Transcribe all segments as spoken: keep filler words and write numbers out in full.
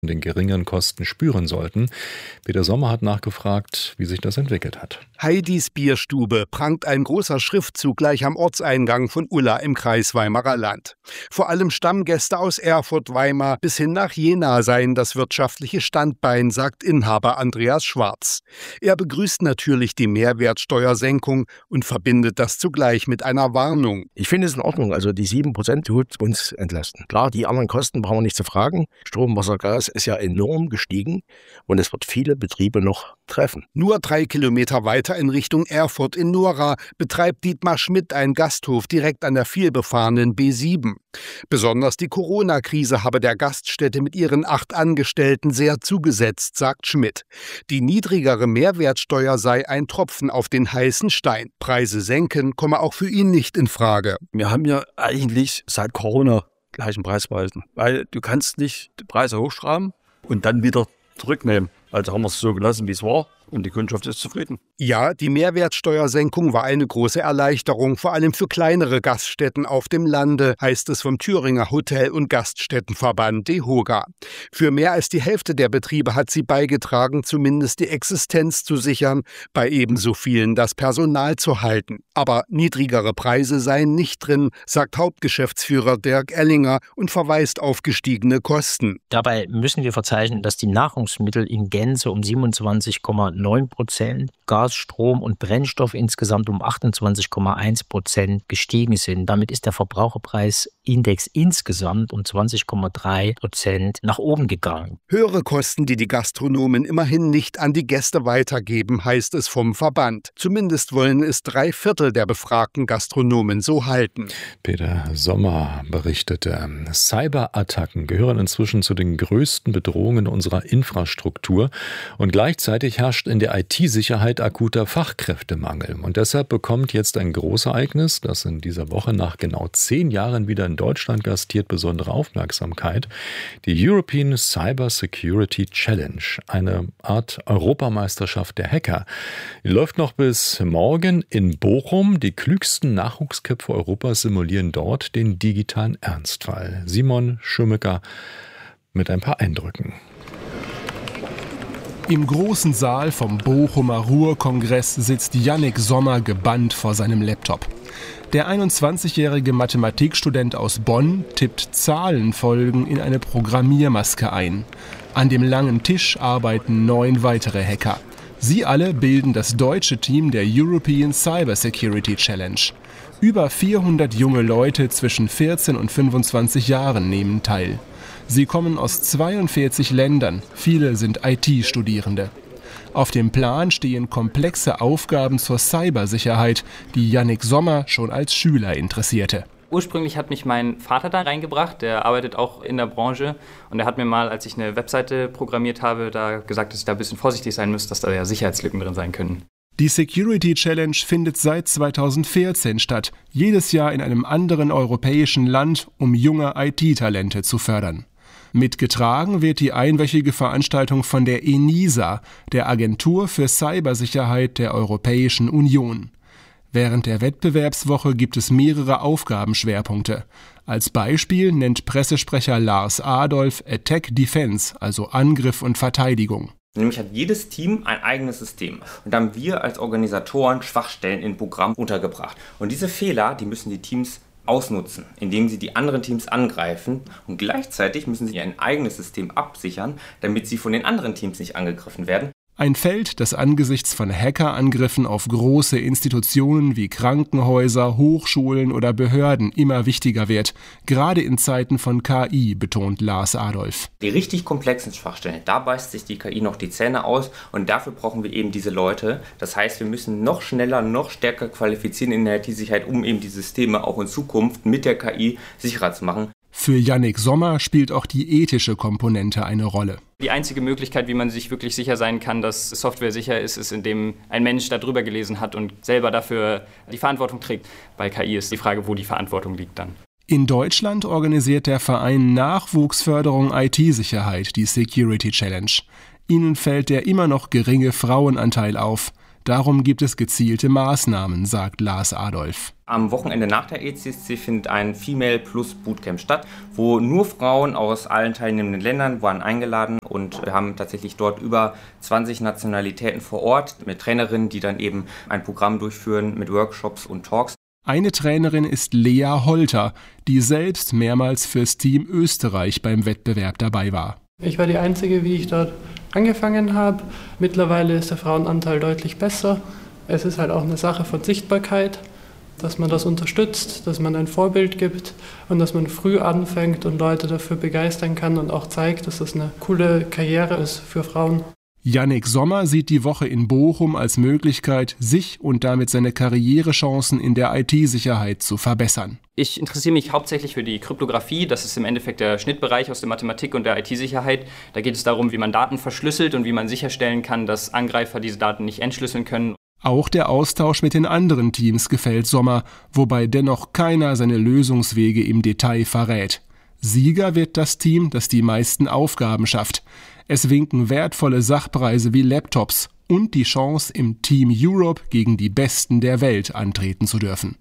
den geringeren Kosten spüren sollten. Peter Sommer hat nachgefragt, wie sich das entwickelt hat. Heidis Bierstube prangt ein großer Schriftzug gleich am Ortseingang von Ulla im Kreis Weimarer Land. Vor allem Stammgäste aus Erfurt, Weimar bis hin nach Jena seien das wirtschaftliche Standbein, sagt Inhaber Andreas Schwarz. Er begrüßt natürlich die Mehrwertsteuersenkung und verbindet das zugleich mit einer Warnung. Ich finde es in Ordnung, also die sieben Prozent tut uns entlasten. Klar, die anderen Kosten brauchen wir nicht zu fragen. Strom, Wasser, Gas ist ja enorm gestiegen und es wird viele Betriebe noch treffen. Nur drei Kilometer weiter in Richtung Erfurt in Nora betreibt Dietmar Schmidt einen Gasthof direkt an der vielbefahrenen B sieben. Besonders die Corona-Krise habe der Gaststätte mit ihren acht Angestellten sehr zugesetzt, sagt Schmidt. Die niedrigere Mehrwertsteuer sei ein Tropfen auf den heißen Stein. Preise senken komme auch für ihn nicht in Frage. Wir haben ja eigentlich seit Corona gleichen Preisweisen, weil du kannst nicht die Preise hochschrauben und dann wieder zurücknehmen. Also haben wir es so gelassen, wie es war. Und die Kundschaft ist zufrieden. Ja, die Mehrwertsteuersenkung war eine große Erleichterung, vor allem für kleinere Gaststätten auf dem Lande, heißt es vom Thüringer Hotel- und Gaststättenverband DEHOGA. Für mehr als die Hälfte der Betriebe hat sie beigetragen, zumindest die Existenz zu sichern, bei ebenso vielen das Personal zu halten. Aber niedrigere Preise seien nicht drin, sagt Hauptgeschäftsführer Dirk Ellinger und verweist auf gestiegene Kosten. Dabei müssen wir verzeichnen, dass die Nahrungsmittel in Gänze um siebenundzwanzig Komma neun Prozent, Gas, Strom und Brennstoff insgesamt um achtundzwanzig Komma eins Prozent gestiegen sind. Damit ist der Verbraucherpreisindex insgesamt um zwanzig Komma drei Prozent nach oben gegangen. Höhere Kosten, die die Gastronomen immerhin nicht an die Gäste weitergeben, heißt es vom Verband. Zumindest wollen es drei Viertel der befragten Gastronomen so halten. Peter Sommer berichtete, Cyberattacken gehören inzwischen zu den größten Bedrohungen unserer Infrastruktur und gleichzeitig herrscht in der I T-Sicherheit akuter Fachkräftemangel. Und deshalb bekommt jetzt ein Großereignis, das in dieser Woche nach genau zehn Jahren wieder in Deutschland gastiert, besondere Aufmerksamkeit. Die European Cyber Security Challenge, eine Art Europameisterschaft der Hacker. Die läuft noch bis morgen in Bochum. Die klügsten Nachwuchsköpfe Europas simulieren dort den digitalen Ernstfall. Simon Schummecker mit ein paar Eindrücken. Im großen Saal vom Bochumer Ruhr-Kongress sitzt Yannick Sommer gebannt vor seinem Laptop. Der einundzwanzigjährige Mathematikstudent aus Bonn tippt Zahlenfolgen in eine Programmiermaske ein. An dem langen Tisch arbeiten neun weitere Hacker. Sie alle bilden das deutsche Team der European Cyber Security Challenge. Über vierhundert junge Leute zwischen vierzehn und fünfundzwanzig Jahren nehmen teil. Sie kommen aus zweiundvierzig Ländern, viele sind I T-Studierende. Auf dem Plan stehen komplexe Aufgaben zur Cybersicherheit, die Yannick Sommer schon als Schüler interessierte. Ursprünglich hat mich mein Vater da reingebracht, der arbeitet auch in der Branche und er hat mir mal, als ich eine Webseite programmiert habe, da gesagt, dass ich da ein bisschen vorsichtig sein muss, dass da ja Sicherheitslücken drin sein können. Die Security Challenge findet seit zweitausendvierzehn statt, jedes Jahr in einem anderen europäischen Land, um junge I T-Talente zu fördern. Mitgetragen wird die einwöchige Veranstaltung von der ENISA, der Agentur für Cybersicherheit der Europäischen Union. Während der Wettbewerbswoche gibt es mehrere Aufgabenschwerpunkte. Als Beispiel nennt Pressesprecher Lars Adolf Attack Defense, also Angriff und Verteidigung. Nämlich hat jedes Team ein eigenes System. Und da haben wir als Organisatoren Schwachstellen in Programm untergebracht. Und diese Fehler, die müssen die Teams ausnutzen, indem sie die anderen Teams angreifen. Und gleichzeitig müssen sie ein eigenes System absichern, damit sie von den anderen Teams nicht angegriffen werden. Ein Feld, das angesichts von Hackerangriffen auf große Institutionen wie Krankenhäuser, Hochschulen oder Behörden immer wichtiger wird, gerade in Zeiten von K I, betont Lars Adolf. Die richtig komplexen Schwachstellen, da beißt sich die K I noch die Zähne aus und dafür brauchen wir eben diese Leute. Das heißt, wir müssen noch schneller, noch stärker qualifizieren in der I T-Sicherheit, um eben die Systeme auch in Zukunft mit der K I sicherer zu machen. Für Yannick Sommer spielt auch die ethische Komponente eine Rolle. Die einzige Möglichkeit, wie man sich wirklich sicher sein kann, dass Software sicher ist, ist, indem ein Mensch da drüber gelesen hat und selber dafür die Verantwortung trägt. Bei K I ist die Frage, wo die Verantwortung liegt dann. In Deutschland organisiert der Verein Nachwuchsförderung I T-Sicherheit die Security Challenge. Ihnen fällt der immer noch geringe Frauenanteil auf. Darum gibt es gezielte Maßnahmen, sagt Lars Adolf. Am Wochenende nach der E C S C findet ein Female Plus Bootcamp statt, wo nur Frauen aus allen teilnehmenden Ländern waren eingeladen, und wir haben tatsächlich dort über zwanzig Nationalitäten vor Ort mit Trainerinnen, die dann eben ein Programm durchführen mit Workshops und Talks. Eine Trainerin ist Lea Holter, die selbst mehrmals fürs Team Österreich beim Wettbewerb dabei war. Ich war die Einzige, wie ich dort angefangen habe. Mittlerweile ist der Frauenanteil deutlich besser. Es ist halt auch eine Sache von Sichtbarkeit, dass man das unterstützt, dass man ein Vorbild gibt und dass man früh anfängt und Leute dafür begeistern kann und auch zeigt, dass das eine coole Karriere ist für Frauen. Yannick Sommer sieht die Woche in Bochum als Möglichkeit, sich und damit seine Karrierechancen in der I T-Sicherheit zu verbessern. Ich interessiere mich hauptsächlich für die Kryptographie. Das ist im Endeffekt der Schnittbereich aus der Mathematik und der I T-Sicherheit. Da geht es darum, wie man Daten verschlüsselt und wie man sicherstellen kann, dass Angreifer diese Daten nicht entschlüsseln können. Auch der Austausch mit den anderen Teams gefällt Sommer, wobei dennoch keiner seine Lösungswege im Detail verrät. Sieger wird das Team, das die meisten Aufgaben schafft. Es winken wertvolle Sachpreise wie Laptops und die Chance, im Team Europe gegen die Besten der Welt antreten zu dürfen.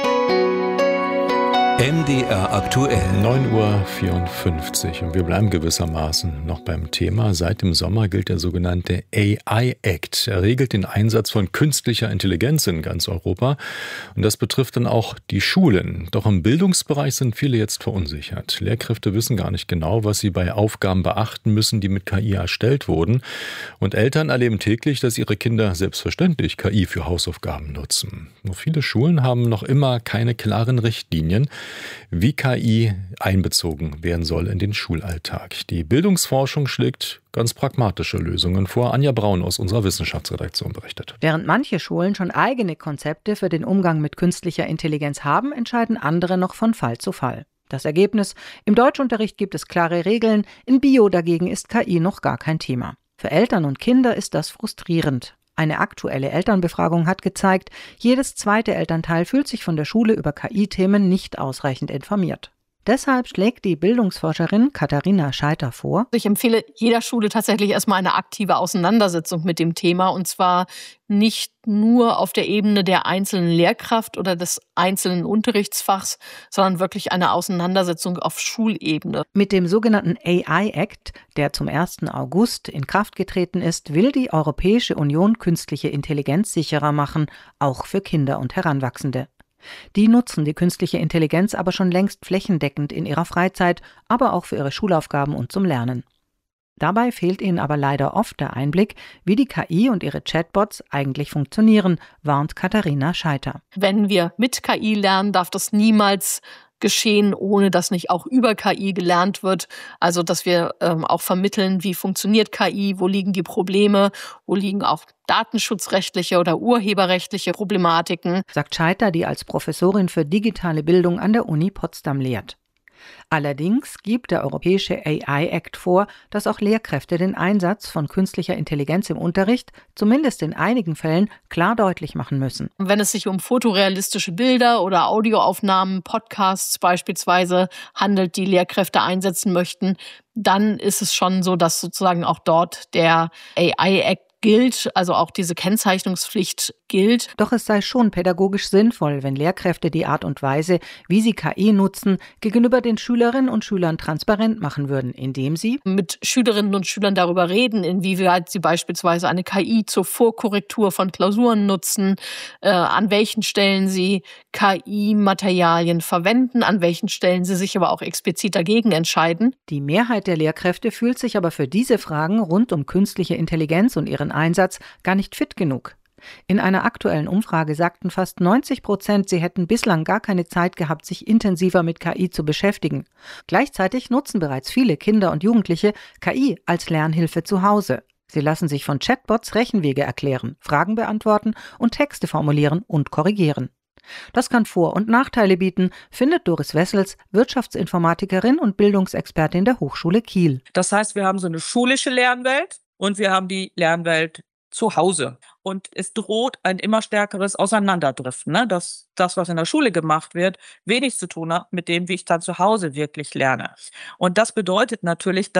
M D R aktuell. neun Uhr vierundfünfzig und wir bleiben gewissermaßen noch beim Thema. Seit dem Sommer gilt der sogenannte A I Act. Er regelt den Einsatz von künstlicher Intelligenz in ganz Europa, und das betrifft dann auch die Schulen. Doch im Bildungsbereich sind viele jetzt verunsichert. Lehrkräfte wissen gar nicht genau, was sie bei Aufgaben beachten müssen, die mit K I erstellt wurden. Und Eltern erleben täglich, dass ihre Kinder selbstverständlich K I für Hausaufgaben nutzen. Nur viele Schulen haben noch immer keine klaren Richtlinien, wie K I einbezogen werden soll in den Schulalltag. Die Bildungsforschung schlägt ganz pragmatische Lösungen vor. Anja Braun aus unserer Wissenschaftsredaktion berichtet. Während manche Schulen schon eigene Konzepte für den Umgang mit künstlicher Intelligenz haben, entscheiden andere noch von Fall zu Fall. Das Ergebnis: Im Deutschunterricht gibt es klare Regeln, in Bio dagegen ist K I noch gar kein Thema. Für Eltern und Kinder ist das frustrierend. Eine aktuelle Elternbefragung hat gezeigt, jedes zweite Elternteil fühlt sich von der Schule über K I-Themen nicht ausreichend informiert. Deshalb schlägt die Bildungsforscherin Katharina Scheiter vor: Ich empfehle jeder Schule tatsächlich erstmal eine aktive Auseinandersetzung mit dem Thema, und zwar nicht nur auf der Ebene der einzelnen Lehrkraft oder des einzelnen Unterrichtsfachs, sondern wirklich eine Auseinandersetzung auf Schulebene. Mit dem sogenannten A I Act, der zum ersten August in Kraft getreten ist, will die Europäische Union künstliche Intelligenz sicherer machen, auch für Kinder und Heranwachsende. Die nutzen die künstliche Intelligenz aber schon längst flächendeckend in ihrer Freizeit, aber auch für ihre Schulaufgaben und zum Lernen. Dabei fehlt ihnen aber leider oft der Einblick, wie die K I und ihre Chatbots eigentlich funktionieren, warnt Katharina Scheiter. Wenn wir mit K I lernen, darf das niemals geschehen, ohne dass nicht auch über K I gelernt wird. Also dass wir ähm, auch vermitteln, wie funktioniert K I, wo liegen die Probleme, wo liegen auch datenschutzrechtliche oder urheberrechtliche Problematiken, sagt Scheiter, die als Professorin für digitale Bildung an der Uni Potsdam lehrt. Allerdings gibt der Europäische A I Act vor, dass auch Lehrkräfte den Einsatz von künstlicher Intelligenz im Unterricht, zumindest in einigen Fällen, klar deutlich machen müssen. Wenn es sich um fotorealistische Bilder oder Audioaufnahmen, Podcasts beispielsweise handelt, die Lehrkräfte einsetzen möchten, dann ist es schon so, dass sozusagen auch dort der A I Act gilt, also auch diese Kennzeichnungspflicht gilt. Doch es sei schon pädagogisch sinnvoll, wenn Lehrkräfte die Art und Weise, wie sie K I nutzen, gegenüber den Schülerinnen und Schülern transparent machen würden, indem sie mit Schülerinnen und Schülern darüber reden, inwieweit sie beispielsweise eine K I zur Vorkorrektur von Klausuren nutzen, äh, an welchen Stellen sie K I-Materialien verwenden, an welchen Stellen sie sich aber auch explizit dagegen entscheiden. Die Mehrheit der Lehrkräfte fühlt sich aber für diese Fragen rund um künstliche Intelligenz und ihren Einsatz gar nicht fit genug. In einer aktuellen Umfrage sagten fast neunzig Prozent, sie hätten bislang gar keine Zeit gehabt, sich intensiver mit K I zu beschäftigen. Gleichzeitig nutzen bereits viele Kinder und Jugendliche K I als Lernhilfe zu Hause. Sie lassen sich von Chatbots Rechenwege erklären, Fragen beantworten und Texte formulieren und korrigieren. Das kann Vor- und Nachteile bieten, findet Doris Wessels, Wirtschaftsinformatikerin und Bildungsexpertin der Hochschule Kiel. Das heißt, wir haben so eine schulische Lernwelt und wir haben die Lernwelt zu Hause. Und es droht ein immer stärkeres Auseinanderdriften, ne? Dass das, was in der Schule gemacht wird, wenig zu tun hat mit dem, wie ich dann zu Hause wirklich lerne. Und das bedeutet natürlich, dass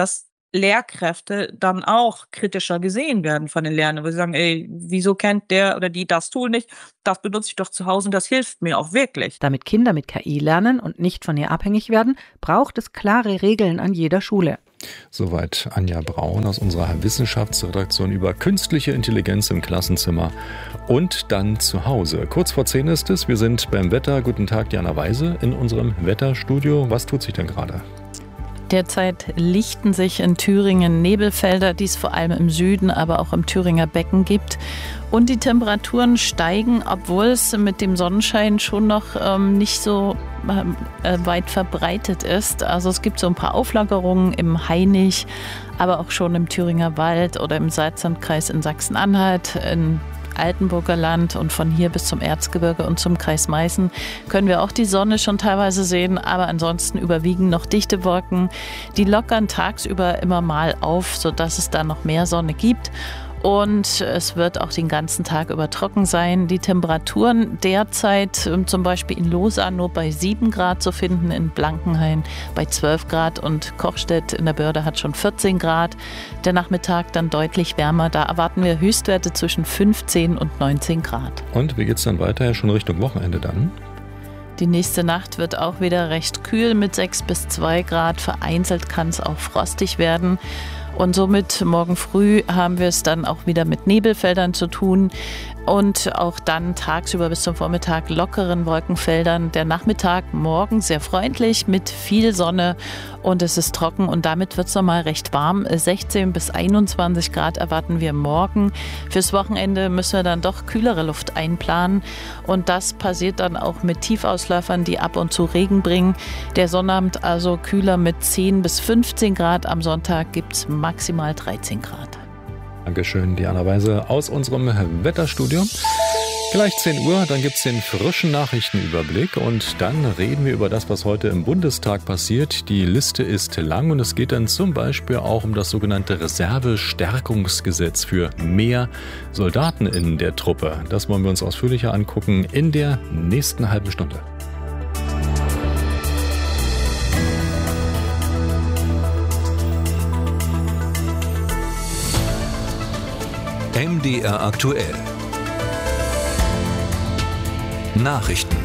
Lehrkräfte dann auch kritischer gesehen werden von den Lernenden, weil sie sagen, ey, wieso kennt der oder die das Tool nicht? Das benutze ich doch zu Hause und das hilft mir auch wirklich. Damit Kinder mit K I lernen und nicht von ihr abhängig werden, braucht es klare Regeln an jeder Schule. Soweit Anja Braun aus unserer Wissenschaftsredaktion über künstliche Intelligenz im Klassenzimmer und dann zu Hause. Kurz vor zehn ist es, wir sind beim Wetter. Guten Tag, Diana Weise in unserem Wetterstudio. Was tut sich denn gerade? Derzeit lichten sich in Thüringen Nebelfelder, die es vor allem im Süden, aber auch im Thüringer Becken gibt. Und die Temperaturen steigen, obwohl es mit dem Sonnenschein schon noch ähm, nicht so äh, weit verbreitet ist. Also es gibt so ein paar Auflockerungen im Hainich, aber auch schon im Thüringer Wald oder im Salzlandkreis in Sachsen-Anhalt, in Altenburger Land und von hier bis zum Erzgebirge und zum Kreis Meißen können wir auch die Sonne schon teilweise sehen, aber ansonsten überwiegen noch dichte Wolken. Die lockern tagsüber immer mal auf, sodass es da noch mehr Sonne gibt. Und es wird auch den ganzen Tag über trocken sein. Die Temperaturen derzeit zum Beispiel in Lausanne nur bei sieben Grad zu finden, in Blankenhain bei zwölf Grad und Kochstedt in der Börde hat schon vierzehn Grad. Der Nachmittag dann deutlich wärmer. Da erwarten wir Höchstwerte zwischen fünfzehn und neunzehn Grad. Und wie geht es dann weiter? Schon Richtung Wochenende dann? Die nächste Nacht wird auch wieder recht kühl mit sechs bis zwei Grad. Vereinzelt kann es auch frostig werden. Und somit morgen früh haben wir es dann auch wieder mit Nebelfeldern zu tun und auch dann tagsüber bis zum Vormittag lockeren Wolkenfeldern. Der Nachmittag morgen sehr freundlich mit viel Sonne und es ist trocken und damit wird es nochmal recht warm. sechzehn bis einundzwanzig Grad erwarten wir morgen. Fürs Wochenende müssen wir dann doch kühlere Luft einplanen und das passiert dann auch mit Tiefausläufern, die ab und zu Regen bringen. Der Sonnabend also kühler mit zehn bis fünfzehn Grad. Am Sonntag gibt es maximal dreizehn Grad. Dankeschön, Diana Weise aus unserem Wetterstudio. Gleich zehn Uhr, dann gibt es den frischen Nachrichtenüberblick und dann reden wir über das, was heute im Bundestag passiert. Die Liste ist lang und es geht dann zum Beispiel auch um das sogenannte Reservestärkungsgesetz für mehr Soldaten in der Truppe. Das wollen wir uns ausführlicher angucken in der nächsten halben Stunde. M D R aktuell. Nachrichten.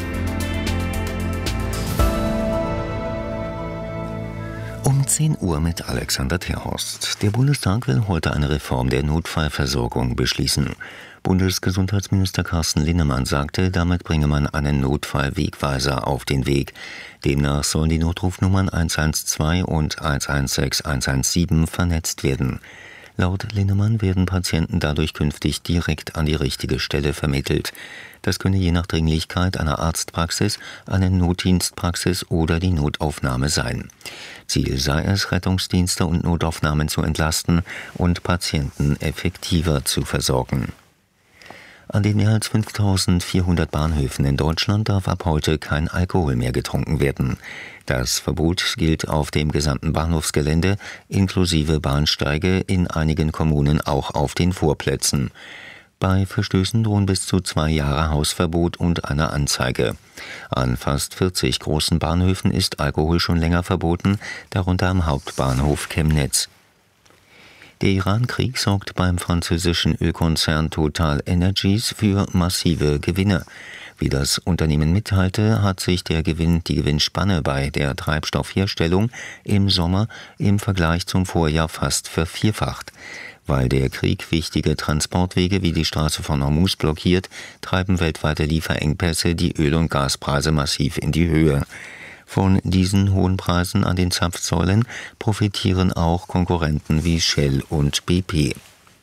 Um zehn Uhr mit Alexander Terhorst. Der Bundestag will heute eine Reform der Notfallversorgung beschließen. Bundesgesundheitsminister Carsten Linnemann sagte, damit bringe man einen Notfallwegweiser auf den Weg. Demnach sollen die Notrufnummern eins eins zwei und eins eins sechs eins eins sieben vernetzt werden. Laut Linnemann werden Patienten dadurch künftig direkt an die richtige Stelle vermittelt. Das könne je nach Dringlichkeit eine Arztpraxis, eine Notdienstpraxis oder die Notaufnahme sein. Ziel sei es, Rettungsdienste und Notaufnahmen zu entlasten und Patienten effektiver zu versorgen. An den mehr als fünftausendvierhundert Bahnhöfen in Deutschland darf ab heute kein Alkohol mehr getrunken werden. Das Verbot gilt auf dem gesamten Bahnhofsgelände inklusive Bahnsteige, in einigen Kommunen auch auf den Vorplätzen. Bei Verstößen drohen bis zu zwei Jahre Hausverbot und eine Anzeige. An fast vierzig großen Bahnhöfen ist Alkohol schon länger verboten, darunter am Hauptbahnhof Chemnitz. Der Iran-Krieg sorgt beim französischen Ölkonzern Total Energies für massive Gewinne. Wie das Unternehmen mitteilte, hat sich der Gewinn, die Gewinnspanne bei der Treibstoffherstellung im Sommer im Vergleich zum Vorjahr fast vervierfacht. Weil der Krieg wichtige Transportwege wie die Straße von Hormuz blockiert, treiben weltweite Lieferengpässe die Öl- und Gaspreise massiv in die Höhe. Von diesen hohen Preisen an den Zapfsäulen profitieren auch Konkurrenten wie Shell und B P.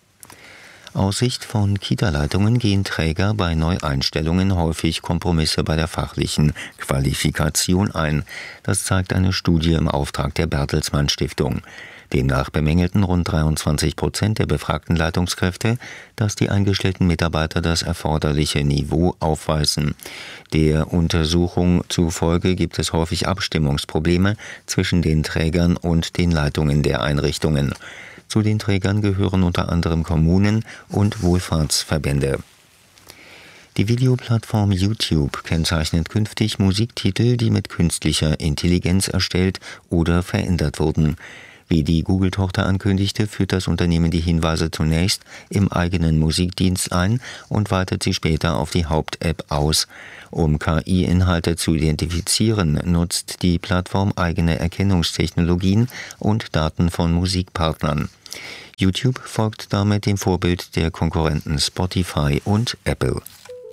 Aus Sicht von Kita-Leitungen gehen Träger bei Neueinstellungen häufig Kompromisse bei der fachlichen Qualifikation ein. Das zeigt eine Studie im Auftrag der Bertelsmann Stiftung. Demnach bemängelten rund dreiundzwanzig Prozent der befragten Leitungskräfte, dass die eingestellten Mitarbeiter das erforderliche Niveau aufweisen. Der Untersuchung zufolge gibt es häufig Abstimmungsprobleme zwischen den Trägern und den Leitungen der Einrichtungen. Zu den Trägern gehören unter anderem Kommunen und Wohlfahrtsverbände. Die Videoplattform YouTube kennzeichnet künftig Musiktitel, die mit künstlicher Intelligenz erstellt oder verändert wurden. Wie die Google-Tochter ankündigte, führt das Unternehmen die Hinweise zunächst im eigenen Musikdienst ein und weitet sie später auf die Haupt-App aus. Um K I-Inhalte zu identifizieren, nutzt die Plattform eigene Erkennungstechnologien und Daten von Musikpartnern. YouTube folgt damit dem Vorbild der Konkurrenten Spotify und Apple.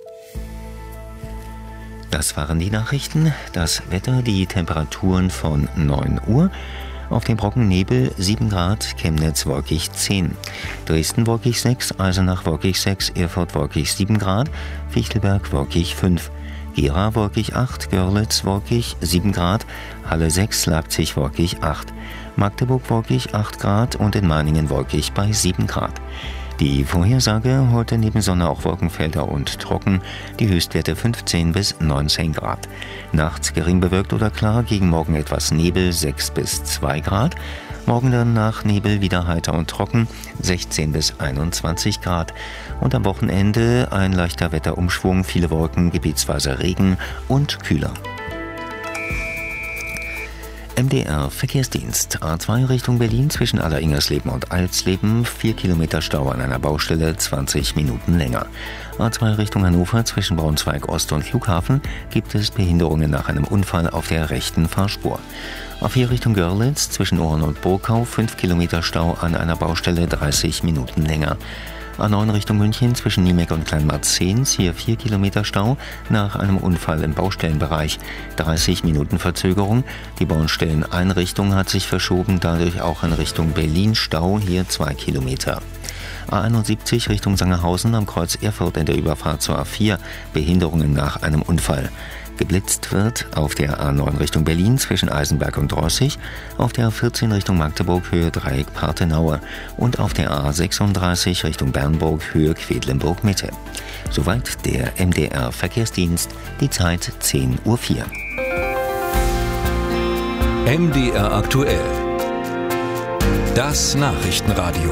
Das waren die Nachrichten. Das Wetter, die Temperaturen von neun Uhr. Auf dem Brocken Nebel sieben Grad, Chemnitz wolkig zehn. Dresden wolkig sechs, Eisenach wolkig sechs, Erfurt wolkig sieben Grad, Fichtelberg wolkig fünf. Gera wolkig acht, Görlitz wolkig sieben Grad, Halle sechs, Leipzig wolkig acht. Magdeburg wolkig acht Grad und in Meiningen wolkig bei sieben Grad. Die Vorhersage: heute neben Sonne auch Wolkenfelder und trocken, die Höchstwerte fünfzehn bis neunzehn Grad. Nachts gering bewölkt oder klar, gegen Morgen etwas Nebel, sechs bis zwei Grad. Morgen dann nach Nebel wieder heiter und trocken, sechzehn bis einundzwanzig Grad. Und am Wochenende ein leichter Wetterumschwung, viele Wolken, gebietsweise Regen und kühler. M D R Verkehrsdienst. A zwei Richtung Berlin zwischen Alleringersleben und Alsleben. vier Kilometer Stau an einer Baustelle, zwanzig Minuten länger. A zwei Richtung Hannover zwischen Braunschweig Ost und Flughafen gibt es Behinderungen nach einem Unfall auf der rechten Fahrspur. A vier Richtung Görlitz zwischen Ohren und Burgau. fünf Kilometer Stau an einer Baustelle, dreißig Minuten länger. A neun Richtung München zwischen Niemek und Kleinmarzens, hier vier Kilometer Stau nach einem Unfall im Baustellenbereich, dreißig Minuten Verzögerung. Die Baustelleneinrichtung hat sich verschoben, dadurch auch in Richtung Berlin Stau, hier zwei Kilometer. A einundsiebzig Richtung Sangerhausen am Kreuz Erfurt in der Überfahrt zur A vier, Behinderungen nach einem Unfall. Geblitzt wird auf der A neun Richtung Berlin zwischen Eisenberg und Drossig, auf der A vierzehn Richtung Magdeburg Höhe Dreieck Partenaue und auf der A sechsunddreißig Richtung Bernburg Höhe Quedlinburg Mitte. Soweit der M D R Verkehrsdienst, die Zeit zehn Uhr vier. M D R aktuell. Das Nachrichtenradio.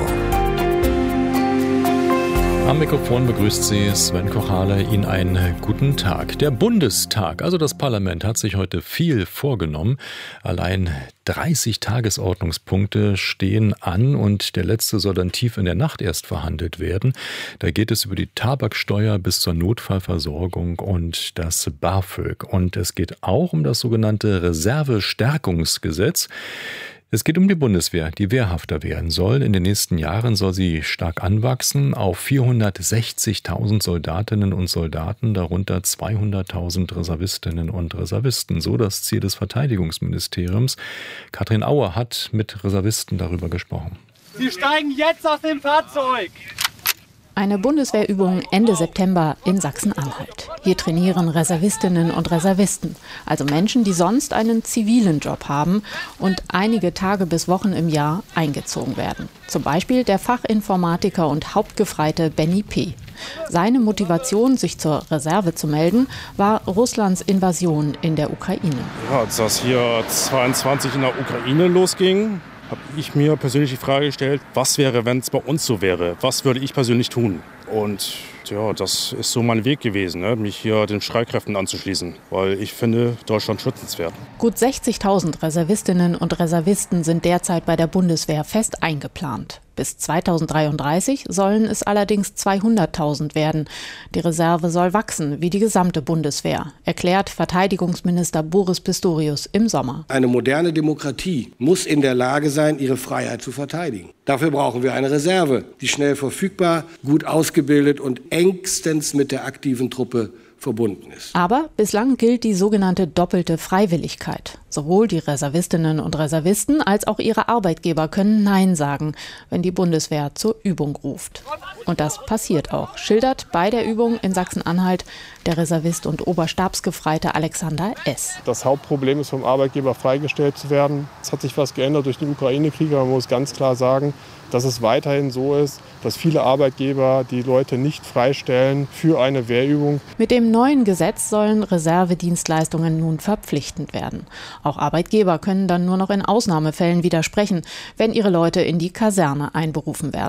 Am Mikrofon begrüßt Sie Sven Kochale. Ihnen einen guten Tag. Der Bundestag, also das Parlament, hat sich heute viel vorgenommen. Allein dreißig Tagesordnungspunkte stehen an und der letzte soll dann tief in der Nacht erst verhandelt werden. Da geht es über die Tabaksteuer bis zur Notfallversorgung und das BAföG. Und es geht auch um das sogenannte Reservestärkungsgesetz. Es geht um die Bundeswehr, die wehrhafter werden soll. In den nächsten Jahren soll sie stark anwachsen auf vierhundertsechzigtausend Soldatinnen und Soldaten, darunter zweihunderttausend Reservistinnen und Reservisten. So das Ziel des Verteidigungsministeriums. Katrin Auer hat mit Reservisten darüber gesprochen. Sie steigen jetzt aus dem Fahrzeug! Eine Bundeswehrübung Ende September in Sachsen-Anhalt. Hier trainieren Reservistinnen und Reservisten, also Menschen, die sonst einen zivilen Job haben und einige Tage bis Wochen im Jahr eingezogen werden. Zum Beispiel der Fachinformatiker und Hauptgefreite Benny P. Seine Motivation, sich zur Reserve zu melden, war Russlands Invasion in der Ukraine. Ja, als das hier zweiundzwanzig in der Ukraine losging, habe ich mir persönlich die Frage gestellt, was wäre, wenn es bei uns so wäre? Was würde ich persönlich tun? Und ja, das ist so mein Weg gewesen, ne? Mich hier den Streitkräften anzuschließen, weil ich finde Deutschland schützenswert. Gut sechzigtausend Reservistinnen und Reservisten sind derzeit bei der Bundeswehr fest eingeplant. Bis zweitausenddreiunddreißig sollen es allerdings zweihunderttausend werden. Die Reserve soll wachsen, wie die gesamte Bundeswehr, erklärt Verteidigungsminister Boris Pistorius im Sommer. Eine moderne Demokratie muss in der Lage sein, ihre Freiheit zu verteidigen. Dafür brauchen wir eine Reserve, die schnell verfügbar, gut ausgebildet und engstens mit der aktiven Truppe verbunden ist. Aber bislang gilt die sogenannte doppelte Freiwilligkeit. Sowohl die Reservistinnen und Reservisten als auch ihre Arbeitgeber können Nein sagen, wenn die Bundeswehr zur Übung ruft. Und das passiert auch, schildert bei der Übung in Sachsen-Anhalt der Reservist und Oberstabsgefreite Alexander S. Das Hauptproblem ist, vom Arbeitgeber freigestellt zu werden. Es hat sich was geändert durch den Ukraine-Krieg, aber man muss ganz klar sagen, dass es weiterhin so ist, dass viele Arbeitgeber die Leute nicht freistellen für eine Wehrübung. Mit dem neuen Gesetz sollen Reservedienstleistungen nun verpflichtend werden. Auch Arbeitgeber können dann nur noch in Ausnahmefällen widersprechen, wenn ihre Leute in die Kaserne einberufen werden.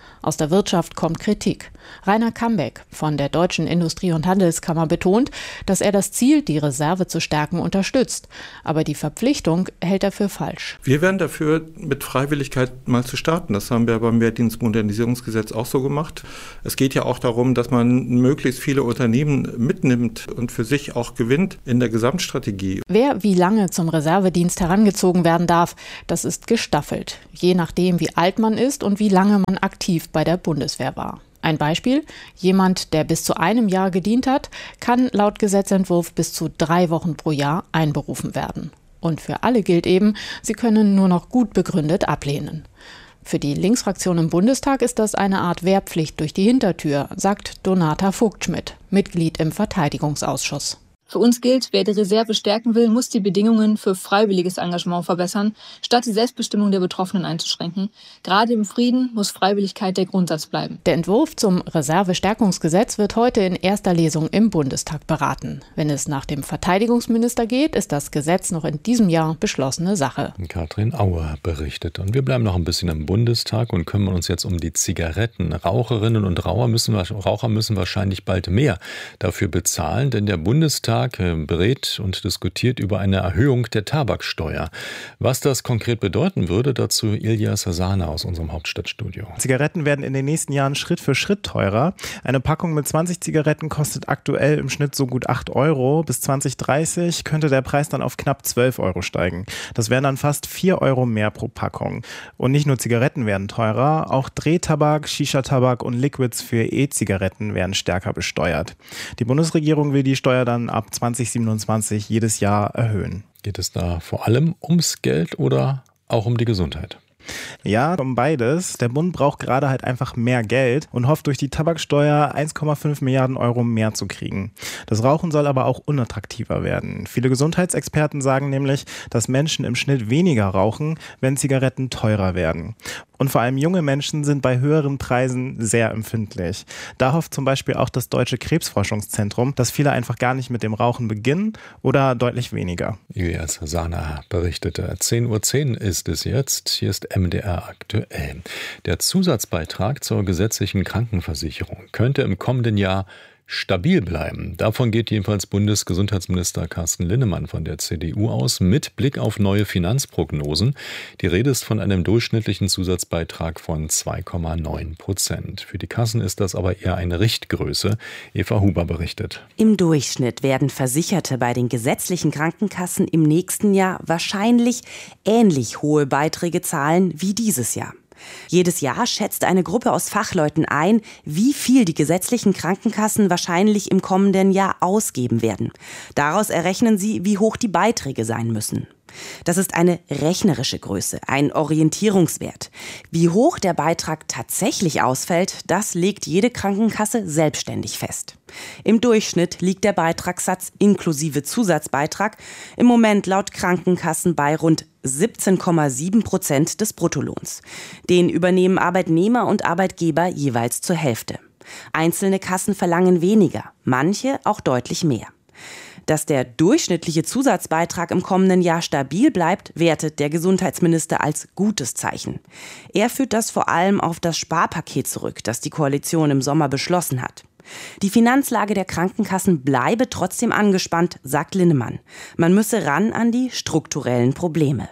Aus der Wirtschaft kommt Kritik. Rainer Kambeck von der Deutschen Industrie- und Handelskammer betont, dass er das Ziel, die Reserve zu stärken, unterstützt. Aber die Verpflichtung hält er für falsch. Wir wären dafür, mit Freiwilligkeit mal zu starten. Das haben wir beim Wehrdienstmodernisierungsgesetz auch so gemacht. Es geht ja auch darum, dass man möglichst viele Unternehmen mitnimmt und für sich auch gewinnt in der Gesamtstrategie. Wer wie lange zum Reservedienst herangezogen werden darf, das ist gestaffelt. Je nachdem, wie alt man ist und wie lange man aktiv bei der Bundeswehr war. Ein Beispiel: Jemand, der bis zu einem Jahr gedient hat, kann laut Gesetzentwurf bis zu drei Wochen pro Jahr einberufen werden. Und für alle gilt eben, sie können nur noch gut begründet ablehnen. Für die Linksfraktion im Bundestag ist das eine Art Wehrpflicht durch die Hintertür, sagt Donata Vogtschmidt, Mitglied im Verteidigungsausschuss. Für uns gilt, wer die Reserve stärken will, muss die Bedingungen für freiwilliges Engagement verbessern, statt die Selbstbestimmung der Betroffenen einzuschränken. Gerade im Frieden muss Freiwilligkeit der Grundsatz bleiben. Der Entwurf zum Reservestärkungsgesetz wird heute in erster Lesung im Bundestag beraten. Wenn es nach dem Verteidigungsminister geht, ist das Gesetz noch in diesem Jahr beschlossene Sache. Katrin Auer berichtet. Und wir bleiben noch ein bisschen im Bundestag und kümmern uns jetzt um die Zigaretten. Raucherinnen und Raucher müssen, Raucher müssen wahrscheinlich bald mehr dafür bezahlen, denn der Bundestag berät und diskutiert über eine Erhöhung der Tabaksteuer. Was das konkret bedeuten würde, dazu Ilyas Hasane aus unserem Hauptstadtstudio. Zigaretten werden in den nächsten Jahren Schritt für Schritt teurer. Eine Packung mit zwanzig Zigaretten kostet aktuell im Schnitt so gut acht Euro. Bis zwanzig dreißig könnte der Preis dann auf knapp zwölf Euro steigen. Das wären dann fast vier Euro mehr pro Packung. Und nicht nur Zigaretten werden teurer, auch Drehtabak, Shisha-Tabak und Liquids für E-Zigaretten werden stärker besteuert. Die Bundesregierung will die Steuer dann ab zwanzig siebenundzwanzig jedes Jahr erhöhen. Geht es da vor allem ums Geld oder auch um die Gesundheit? Ja, um beides. Der Bund braucht gerade halt einfach mehr Geld und hofft durch die Tabaksteuer eins Komma fünf Milliarden Euro mehr zu kriegen. Das Rauchen soll aber auch unattraktiver werden. Viele Gesundheitsexperten sagen nämlich, dass Menschen im Schnitt weniger rauchen, wenn Zigaretten teurer werden. Und vor allem junge Menschen sind bei höheren Preisen sehr empfindlich. Da hofft zum Beispiel auch das Deutsche Krebsforschungszentrum, dass viele einfach gar nicht mit dem Rauchen beginnen oder deutlich weniger. Ilyas Hasane berichtete. zehn Uhr zehn ist es jetzt. Hier ist M D R aktuell. Der Zusatzbeitrag zur gesetzlichen Krankenversicherung könnte im kommenden Jahr stabil bleiben. Davon geht jedenfalls Bundesgesundheitsminister Carsten Linnemann von der C D U aus, mit Blick auf neue Finanzprognosen. Die Rede ist von einem durchschnittlichen Zusatzbeitrag von zwei Komma neun Prozent. Für die Kassen ist das aber eher eine Richtgröße. Eva Huber berichtet. Im Durchschnitt werden Versicherte bei den gesetzlichen Krankenkassen im nächsten Jahr wahrscheinlich ähnlich hohe Beiträge zahlen wie dieses Jahr. Jedes Jahr schätzt eine Gruppe aus Fachleuten ein, wie viel die gesetzlichen Krankenkassen wahrscheinlich im kommenden Jahr ausgeben werden. Daraus errechnen sie, wie hoch die Beiträge sein müssen. Das ist eine rechnerische Größe, ein Orientierungswert. Wie hoch der Beitrag tatsächlich ausfällt, das legt jede Krankenkasse selbstständig fest. Im Durchschnitt liegt der Beitragssatz inklusive Zusatzbeitrag im Moment laut Krankenkassen bei rund siebzehn Komma sieben Prozent des Bruttolohns. Den übernehmen Arbeitnehmer und Arbeitgeber jeweils zur Hälfte. Einzelne Kassen verlangen weniger, manche auch deutlich mehr. Dass der durchschnittliche Zusatzbeitrag im kommenden Jahr stabil bleibt, wertet der Gesundheitsminister als gutes Zeichen. Er führt das vor allem auf das Sparpaket zurück, das die Koalition im Sommer beschlossen hat. Die Finanzlage der Krankenkassen bleibe trotzdem angespannt, sagt Linnemann. Man müsse ran an die strukturellen Probleme.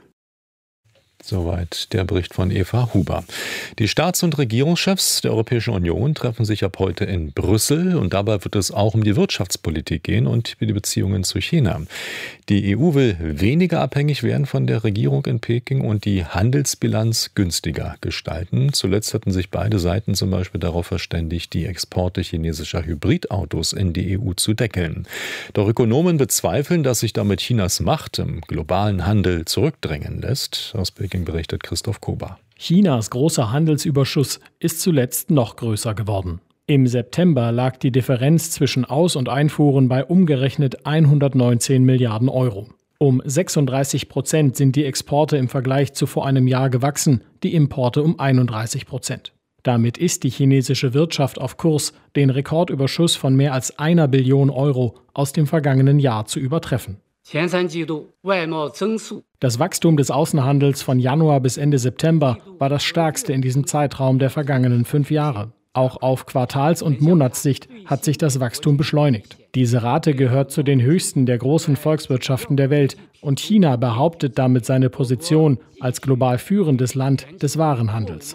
Soweit der Bericht von Eva Huber. Die Staats- und Regierungschefs der Europäischen Union treffen sich ab heute in Brüssel und dabei wird es auch um die Wirtschaftspolitik gehen und die Beziehungen zu China. Die E U will weniger abhängig werden von der Regierung in Peking und die Handelsbilanz günstiger gestalten. Zuletzt hatten sich beide Seiten zum Beispiel darauf verständigt, die Exporte chinesischer Hybridautos in die E U zu deckeln. Doch Ökonomen bezweifeln, dass sich damit Chinas Macht im globalen Handel zurückdrängen lässt. Aus Peking berichtet Christoph Kober. Chinas großer Handelsüberschuss ist zuletzt noch größer geworden. Im September lag die Differenz zwischen Aus- und Einfuhren bei umgerechnet hundertneunzehn Milliarden Euro. Um sechsunddreißig Prozent sind die Exporte im Vergleich zu vor einem Jahr gewachsen, die Importe um einunddreißig Prozent. Damit ist die chinesische Wirtschaft auf Kurs, den Rekordüberschuss von mehr als einer Billion Euro aus dem vergangenen Jahr zu übertreffen. Das Wachstum des Außenhandels von Januar bis Ende September war das stärkste in diesem Zeitraum der vergangenen fünf Jahre. Auch auf Quartals- und Monatssicht hat sich das Wachstum beschleunigt. Diese Rate gehört zu den höchsten der großen Volkswirtschaften der Welt und China behauptet damit seine Position als global führendes Land des Warenhandels,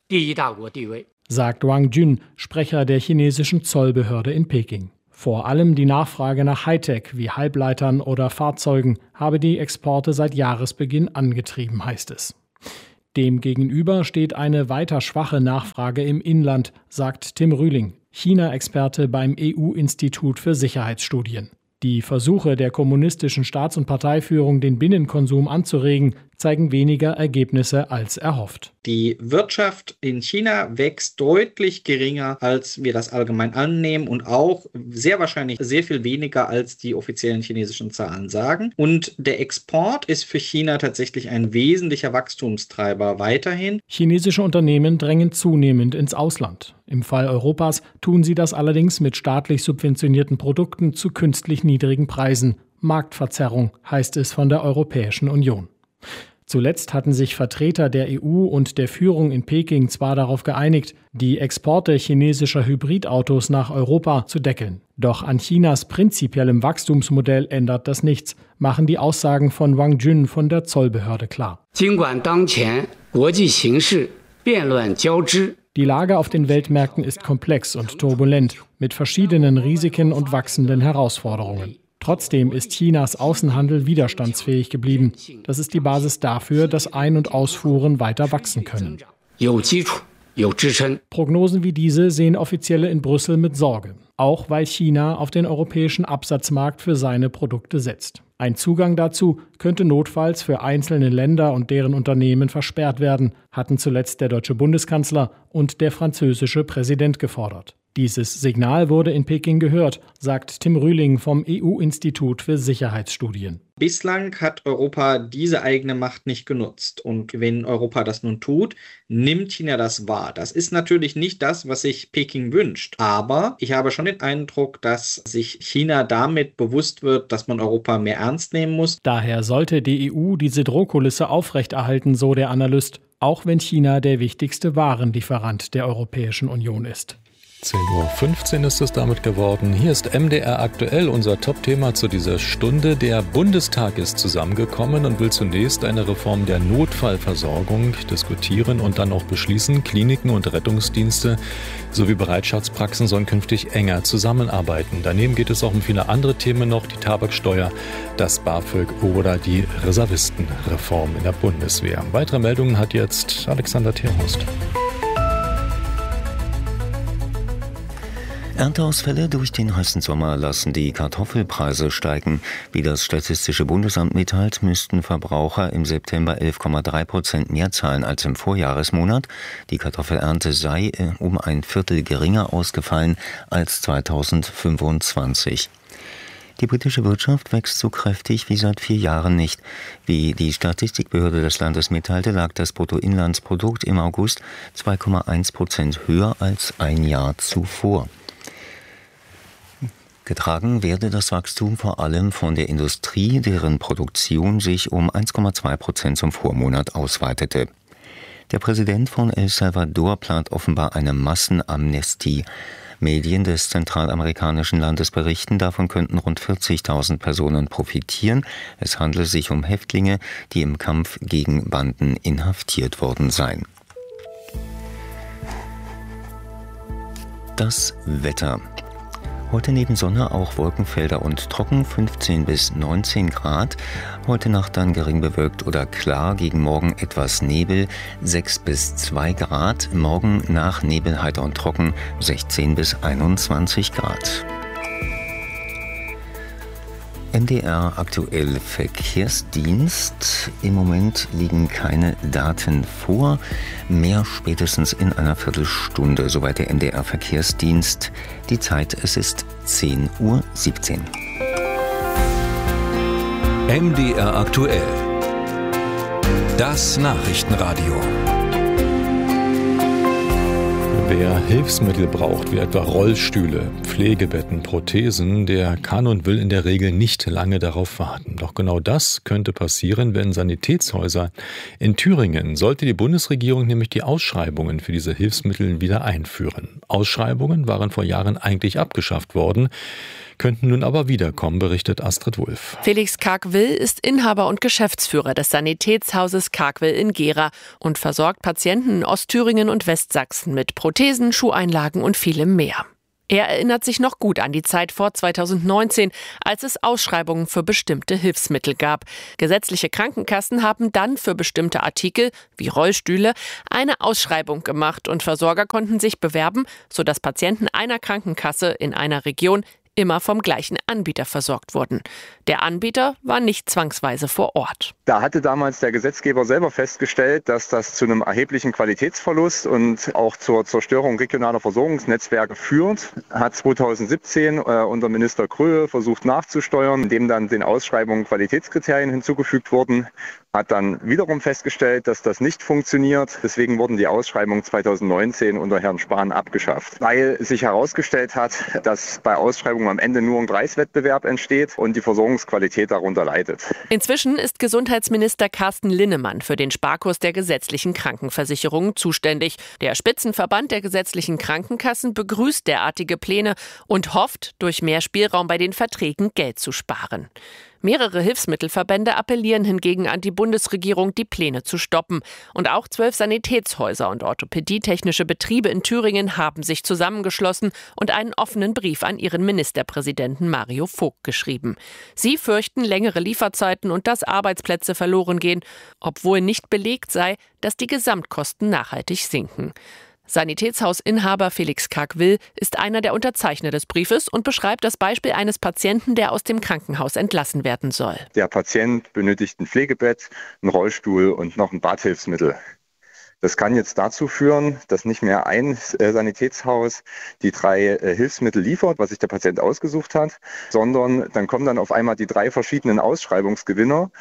sagt Wang Jun, Sprecher der chinesischen Zollbehörde in Peking. Vor allem die Nachfrage nach Hightech wie Halbleitern oder Fahrzeugen habe die Exporte seit Jahresbeginn angetrieben, heißt es. Demgegenüber steht eine weiter schwache Nachfrage im Inland, sagt Tim Rühling, China-Experte beim E U-Institut für Sicherheitsstudien. Die Versuche der kommunistischen Staats- und Parteiführung, den Binnenkonsum anzuregen, zeigen weniger Ergebnisse als erhofft. Die Wirtschaft in China wächst deutlich geringer, als wir das allgemein annehmen und auch sehr wahrscheinlich sehr viel weniger, als die offiziellen chinesischen Zahlen sagen. Und der Export ist für China tatsächlich ein wesentlicher Wachstumstreiber weiterhin. Chinesische Unternehmen drängen zunehmend ins Ausland. Im Fall Europas tun sie das allerdings mit staatlich subventionierten Produkten zu künstlich niedrigen Preisen. Marktverzerrung heißt es von der Europäischen Union. Zuletzt hatten sich Vertreter der E U und der Führung in Peking zwar darauf geeinigt, die Exporte chinesischer Hybridautos nach Europa zu deckeln. Doch an Chinas prinzipiellem Wachstumsmodell ändert das nichts, machen die Aussagen von Wang Jun von der Zollbehörde klar. Die Lage auf den Weltmärkten ist komplex und turbulent, mit verschiedenen Risiken und wachsenden Herausforderungen. Trotzdem ist Chinas Außenhandel widerstandsfähig geblieben. Das ist die Basis dafür, dass Ein- und Ausfuhren weiter wachsen können. Prognosen wie diese sehen Offizielle in Brüssel mit Sorge, auch weil China auf den europäischen Absatzmarkt für seine Produkte setzt. Ein Zugang dazu könnte notfalls für einzelne Länder und deren Unternehmen versperrt werden, hatten zuletzt der deutsche Bundeskanzler und der französische Präsident gefordert. Dieses Signal wurde in Peking gehört, sagt Tim Rühling vom E U-Institut für Sicherheitsstudien. Bislang hat Europa diese eigene Macht nicht genutzt. Und wenn Europa das nun tut, nimmt China das wahr. Das ist natürlich nicht das, was sich Peking wünscht. Aber ich habe schon den Eindruck, dass sich China damit bewusst wird, dass man Europa mehr ernst nehmen muss. Daher sollte die E U diese Drohkulisse aufrechterhalten, so der Analyst, auch wenn China der wichtigste Warenlieferant der Europäischen Union ist. zehn Uhr fünfzehn ist es damit geworden. Hier ist M D R aktuell, unser Top-Thema zu dieser Stunde. Der Bundestag ist zusammengekommen und will zunächst eine Reform der Notfallversorgung diskutieren und dann auch beschließen. Kliniken und Rettungsdienste sowie Bereitschaftspraxen sollen künftig enger zusammenarbeiten. Daneben geht es auch um viele andere Themen noch, die Tabaksteuer, das BAföG oder die Reservistenreform in der Bundeswehr. Weitere Meldungen hat jetzt Alexander Terhorst. Ernteausfälle durch den heißen Sommer lassen die Kartoffelpreise steigen. Wie das Statistische Bundesamt mitteilt, müssten Verbraucher im September elf Komma drei Prozent mehr zahlen als im Vorjahresmonat. Die Kartoffelernte sei um ein Viertel geringer ausgefallen als zweitausendfünfundzwanzig. Die britische Wirtschaft wächst so kräftig wie seit vier Jahren nicht. Wie die Statistikbehörde des Landes mitteilte, lag das Bruttoinlandsprodukt im August zwei Komma eins Prozent höher als ein Jahr zuvor. Getragen werde das Wachstum vor allem von der Industrie, deren Produktion sich um eins Komma zwei Prozent zum Vormonat ausweitete. Der Präsident von El Salvador plant offenbar eine Massenamnestie. Medien des zentralamerikanischen Landes berichten, davon könnten rund vierzigtausend Personen profitieren. Es handle sich um Häftlinge, die im Kampf gegen Banden inhaftiert worden seien. Das Wetter. Heute neben Sonne auch Wolkenfelder und trocken, fünfzehn bis neunzehn Grad. Heute Nacht dann gering bewölkt oder klar, gegen Morgen etwas Nebel, sechs bis zwei Grad. Morgen nach Nebel heiter und trocken, sechzehn bis einundzwanzig Grad. M D R aktuell Verkehrsdienst. Im Moment liegen keine Daten vor. Mehr spätestens in einer Viertelstunde. Soweit der M D R Verkehrsdienst. Die Zeit, es ist zehn Uhr siebzehn. M D R aktuell. Das Nachrichtenradio. Wer Hilfsmittel braucht, wie etwa Rollstühle, Pflegebetten, Prothesen, der kann und will in der Regel nicht lange darauf warten. Doch genau das könnte passieren, wenn Sanitätshäuser in Thüringen, sollte die Bundesregierung nämlich die Ausschreibungen für diese Hilfsmittel wieder einführen. Ausschreibungen waren vor Jahren eigentlich abgeschafft worden, könnten nun aber wiederkommen, berichtet Astrid Wulff. Felix Kargwill ist Inhaber und Geschäftsführer des Sanitätshauses Kargwill in Gera und versorgt Patienten in Ostthüringen und Westsachsen mit Prothesen, Schuheinlagen und vielem mehr. Er erinnert sich noch gut an die Zeit vor zweitausendneunzehn, als es Ausschreibungen für bestimmte Hilfsmittel gab. Gesetzliche Krankenkassen haben dann für bestimmte Artikel, wie Rollstühle, eine Ausschreibung gemacht und Versorger konnten sich bewerben, sodass Patienten einer Krankenkasse in einer Region immer vom gleichen Anbieter versorgt wurden. Der Anbieter war nicht zwangsweise vor Ort. Da hatte damals der Gesetzgeber selber festgestellt, dass das zu einem erheblichen Qualitätsverlust und auch zur Zerstörung regionaler Versorgungsnetzwerke führt. Hat zweitausendsiebzehn äh, unter Minister Kröhe versucht nachzusteuern, indem dann den Ausschreibungen Qualitätskriterien hinzugefügt wurden. Hat dann wiederum festgestellt, dass das nicht funktioniert. Deswegen wurden die Ausschreibungen zweitausendneunzehn unter Herrn Spahn abgeschafft. Weil sich herausgestellt hat, dass bei Ausschreibungen am Ende nur ein Preiswettbewerb entsteht und die Versorgungsqualität darunter leidet. Inzwischen ist Gesundheitsminister Carsten Linnemann für den Sparkurs der gesetzlichen Krankenversicherungen zuständig. Der Spitzenverband der gesetzlichen Krankenkassen begrüßt derartige Pläne und hofft, durch mehr Spielraum bei den Verträgen Geld zu sparen. Mehrere Hilfsmittelverbände appellieren hingegen an die Bundesregierung, die Pläne zu stoppen. Und auch zwölf Sanitätshäuser und orthopädietechnische Betriebe in Thüringen haben sich zusammengeschlossen und einen offenen Brief an ihren Ministerpräsidenten Mario Vogt geschrieben. Sie fürchten längere Lieferzeiten und dass Arbeitsplätze verloren gehen, obwohl nicht belegt sei, dass die Gesamtkosten nachhaltig sinken. Sanitätshausinhaber Felix Kargwill ist einer der Unterzeichner des Briefes und beschreibt das Beispiel eines Patienten, der aus dem Krankenhaus entlassen werden soll. Der Patient benötigt ein Pflegebett, einen Rollstuhl und noch ein Badhilfsmittel. Das kann jetzt dazu führen, dass nicht mehr ein Sanitätshaus die drei Hilfsmittel liefert, was sich der Patient ausgesucht hat, sondern dann kommen dann auf einmal die drei verschiedenen Ausschreibungsgewinner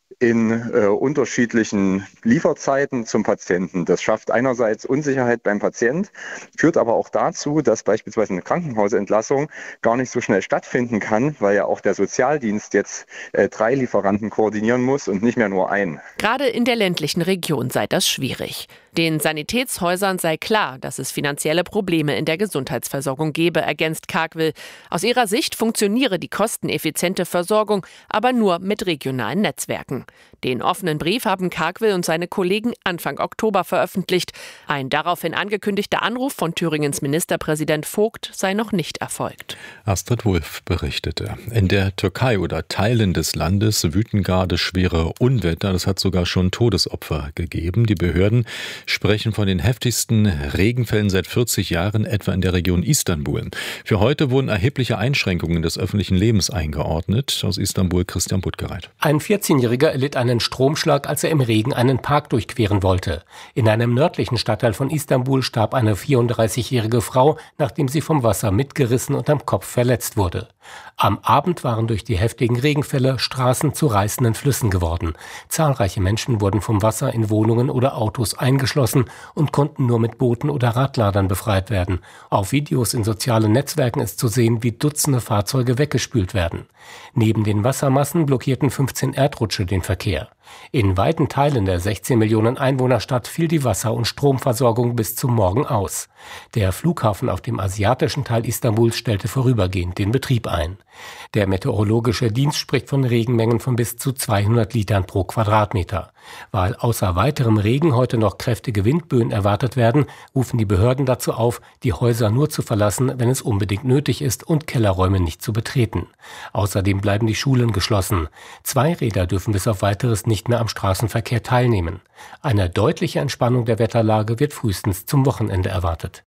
in äh, unterschiedlichen Lieferzeiten zum Patienten. Das schafft einerseits Unsicherheit beim Patient, führt aber auch dazu, dass beispielsweise eine Krankenhausentlassung gar nicht so schnell stattfinden kann, weil ja auch der Sozialdienst jetzt äh, drei Lieferanten koordinieren muss und nicht mehr nur einen. Gerade in der ländlichen Region sei das schwierig. Den Sanitätshäusern sei klar, dass es finanzielle Probleme in der Gesundheitsversorgung gebe, ergänzt Kargwill. Aus ihrer Sicht funktioniere die kosteneffiziente Versorgung aber nur mit regionalen Netzwerken. Den offenen Brief haben Kargwill und seine Kollegen Anfang Oktober veröffentlicht. Ein daraufhin angekündigter Anruf von Thüringens Ministerpräsident Vogt sei noch nicht erfolgt. Astrid Wulff berichtete. In der Türkei oder Teilen des Landes wüten gerade schwere Unwetter. Das hat sogar schon Todesopfer gegeben. Die Behörden sprechen von den heftigsten Regenfällen seit vierzig Jahren, etwa in der Region Istanbul. Für heute wurden erhebliche Einschränkungen des öffentlichen Lebens eingeordnet. Aus Istanbul Christian Buttgereit. Ein vierzehnjähriger erlitt einen Stromschlag, als er im Regen einen Park durchqueren wollte. In einem nördlichen Stadtteil von Istanbul starb eine vierunddreißigjährige Frau, nachdem sie vom Wasser mitgerissen und am Kopf verletzt wurde. Am Abend waren durch die heftigen Regenfälle Straßen zu reißenden Flüssen geworden. Zahlreiche Menschen wurden vom Wasser in Wohnungen oder Autos eingeschlossen und konnten nur mit Booten oder Radladern befreit werden. Auf Videos in sozialen Netzwerken ist zu sehen, wie Dutzende Fahrzeuge weggespült werden. Neben den Wassermassen blockierten fünfzehn Erdrutsche den Verkehr. In weiten Teilen der sechzehn Millionen Einwohnerstadt fiel die Wasser- und Stromversorgung bis zum Morgen aus. Der Flughafen auf dem asiatischen Teil Istanbuls stellte vorübergehend den Betrieb ein. Der meteorologische Dienst spricht von Regenmengen von bis zu zweihundert Litern pro Quadratmeter. Weil außer weiterem Regen heute noch kräftige Windböen erwartet werden, rufen die Behörden dazu auf, die Häuser nur zu verlassen, wenn es unbedingt nötig ist und Kellerräume nicht zu betreten. Außerdem bleiben die Schulen geschlossen. Zweiräder dürfen bis auf Weiteres nicht mehr am Straßenverkehr teilnehmen. Eine deutliche Entspannung der Wetterlage wird frühestens zum Wochenende erwartet.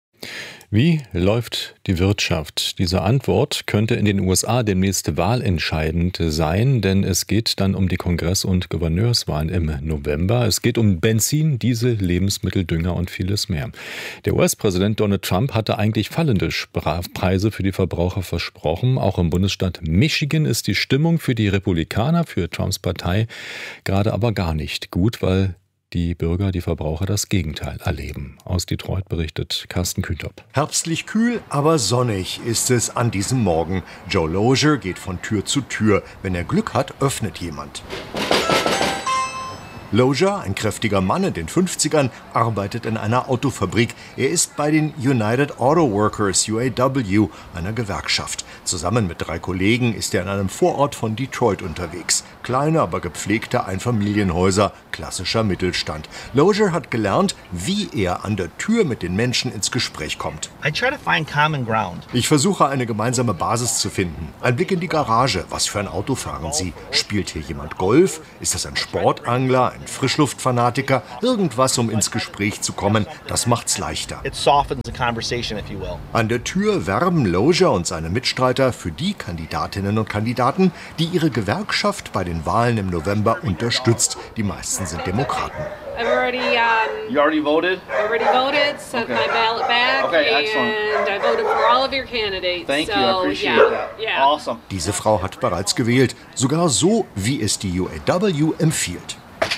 Wie läuft die Wirtschaft? Diese Antwort könnte in den U S A demnächst wahlentscheidend sein, denn es geht dann um die Kongress- und Gouverneurswahlen im November. Es geht um Benzin, Diesel, Lebensmittel, Dünger und vieles mehr. Der U S-Präsident Donald Trump hatte eigentlich fallende Preise für die Verbraucher versprochen. Auch im Bundesstaat Michigan ist die Stimmung für die Republikaner, für Trumps Partei, gerade aber gar nicht gut, weil die Bürger, die Verbraucher das Gegenteil erleben. Aus Detroit berichtet Carsten Kühntop. Herbstlich kühl, aber sonnig ist es an diesem Morgen. Joe Lozier geht von Tür zu Tür. Wenn er Glück hat, öffnet jemand. Lozier, ein kräftiger Mann in den fünfzigern, arbeitet in einer Autofabrik. Er ist bei den United Auto Workers, U A W, einer Gewerkschaft. Zusammen mit drei Kollegen ist er in einem Vorort von Detroit unterwegs. Kleine, aber gepflegte Einfamilienhäuser, klassischer Mittelstand. Lozier hat gelernt, wie er an der Tür mit den Menschen ins Gespräch kommt. I try to find common ground. Ich versuche, eine gemeinsame Basis zu finden. Ein Blick in die Garage. Was für ein Auto fahren Sie? Spielt hier jemand Golf? Ist das ein Sportangler, ein Frischluftfanatiker? Irgendwas, um ins Gespräch zu kommen. Das macht's leichter. It softens the conversation, if you will. An der Tür werben Lozier und seine Mitstreiter für die Kandidatinnen und Kandidaten, die ihre Gewerkschaft bei den Wahlen im November unterstützt. Die meisten sind Demokraten. I've already, um, You already voted? I already voted, sent Okay. my ballot back, Okay, excellent. and I voted for all of your candidates. Thank so, you, I appreciate yeah, that. yeah. Awesome. Diese Frau hat bereits gewählt, sogar so, wie es die U A W empfiehlt.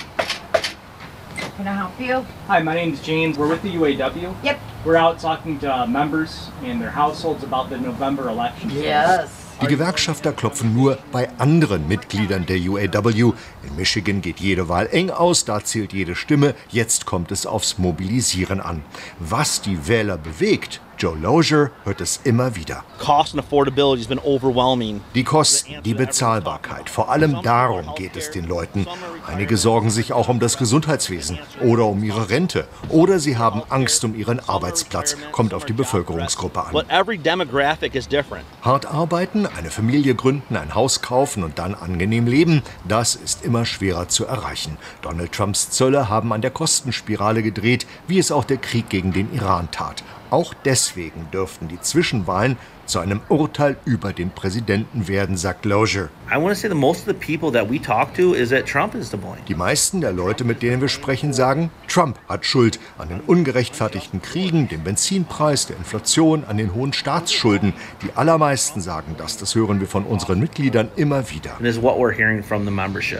Can I help you? Hi, my name's James. We're with the U A W. Yep. We're out talking to members and their households about the November election. Yes. Die Gewerkschafter klopfen nur bei anderen Mitgliedern der U A W. In Michigan geht jede Wahl eng aus, da zählt jede Stimme. Jetzt kommt es aufs Mobilisieren an. Was die Wähler bewegt, Joe Lozier hört es immer wieder. Cost and affordability has been overwhelming. Die Kosten, die Bezahlbarkeit, vor allem darum geht es den Leuten. Einige sorgen sich auch um das Gesundheitswesen oder um ihre Rente. Oder sie haben Angst um ihren Arbeitsplatz. Kommt auf die Bevölkerungsgruppe an. But every demographic is different. Hart arbeiten, eine Familie gründen, ein Haus kaufen und dann angenehm leben, das ist immer schwerer zu erreichen. Donald Trumps Zölle haben an der Kostenspirale gedreht, wie es auch der Krieg gegen den Iran tat. Auch deswegen dürften die Zwischenwahlen zu einem Urteil über den Präsidenten werden, sagt Lozier. I want to say that most of the people that we talk to is that Trump is to blame. Die meisten der Leute, mit denen wir sprechen, sagen, Trump hat Schuld an den ungerechtfertigten Kriegen, dem Benzinpreis, der Inflation, an den hohen Staatsschulden. Die allermeisten sagen das, das hören wir von unseren Mitgliedern immer wieder. And this is what we're hearing from the membership.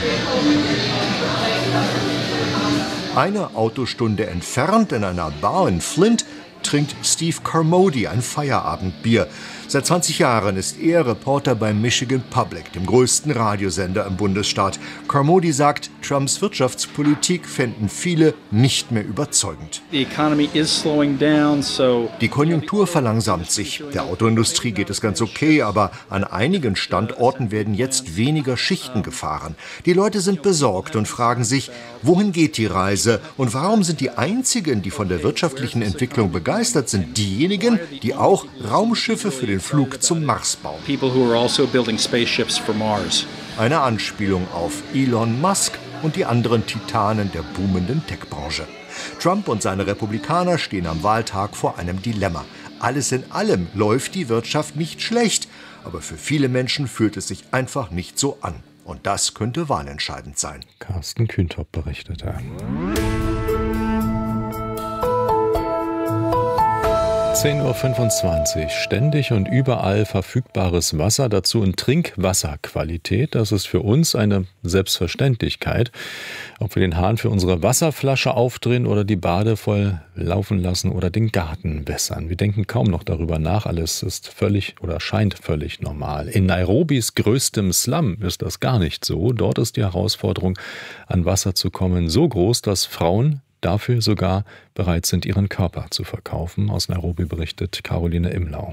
Eine Autostunde entfernt in einer Bar in Flint trinkt Steve Carmody ein Feierabendbier. Seit zwanzig Jahren ist er Reporter beim Michigan Public, dem größten Radiosender im Bundesstaat. Carmody sagt, Trumps Wirtschaftspolitik fänden viele nicht mehr überzeugend. The economy is slowing down, so Die Konjunktur verlangsamt sich. Der Autoindustrie geht es ganz okay, aber an einigen Standorten werden jetzt weniger Schichten gefahren. Die Leute sind besorgt und fragen sich, wohin geht die Reise? Und warum sind die einzigen, die von der wirtschaftlichen Entwicklung begeistert sind, diejenigen, die auch Raumschiffe für den Flug zum Mars bauen? people who are also building spaceships for Mars. Eine Anspielung auf Elon Musk und die anderen Titanen der boomenden Tech-Branche. Trump und seine Republikaner stehen am Wahltag vor einem Dilemma. Alles in allem läuft die Wirtschaft nicht schlecht, aber für viele Menschen fühlt es sich einfach nicht so an. Und das könnte wahlentscheidend sein. Carsten Kühntop berichtete. zehn Uhr fünfundzwanzig. Ständig und überall verfügbares Wasser, dazu in Trinkwasserqualität. Das ist für uns eine Selbstverständlichkeit. Ob wir den Hahn für unsere Wasserflasche aufdrehen oder die Bade voll laufen lassen oder den Garten wässern. Wir denken kaum noch darüber nach. Alles ist völlig oder scheint völlig normal. In Nairobis größtem Slum ist das gar nicht so. Dort ist die Herausforderung, an Wasser zu kommen, so groß, dass Frauen dafür sogar bereit sind, ihren Körper zu verkaufen. Aus Nairobi berichtet Caroline Imlau.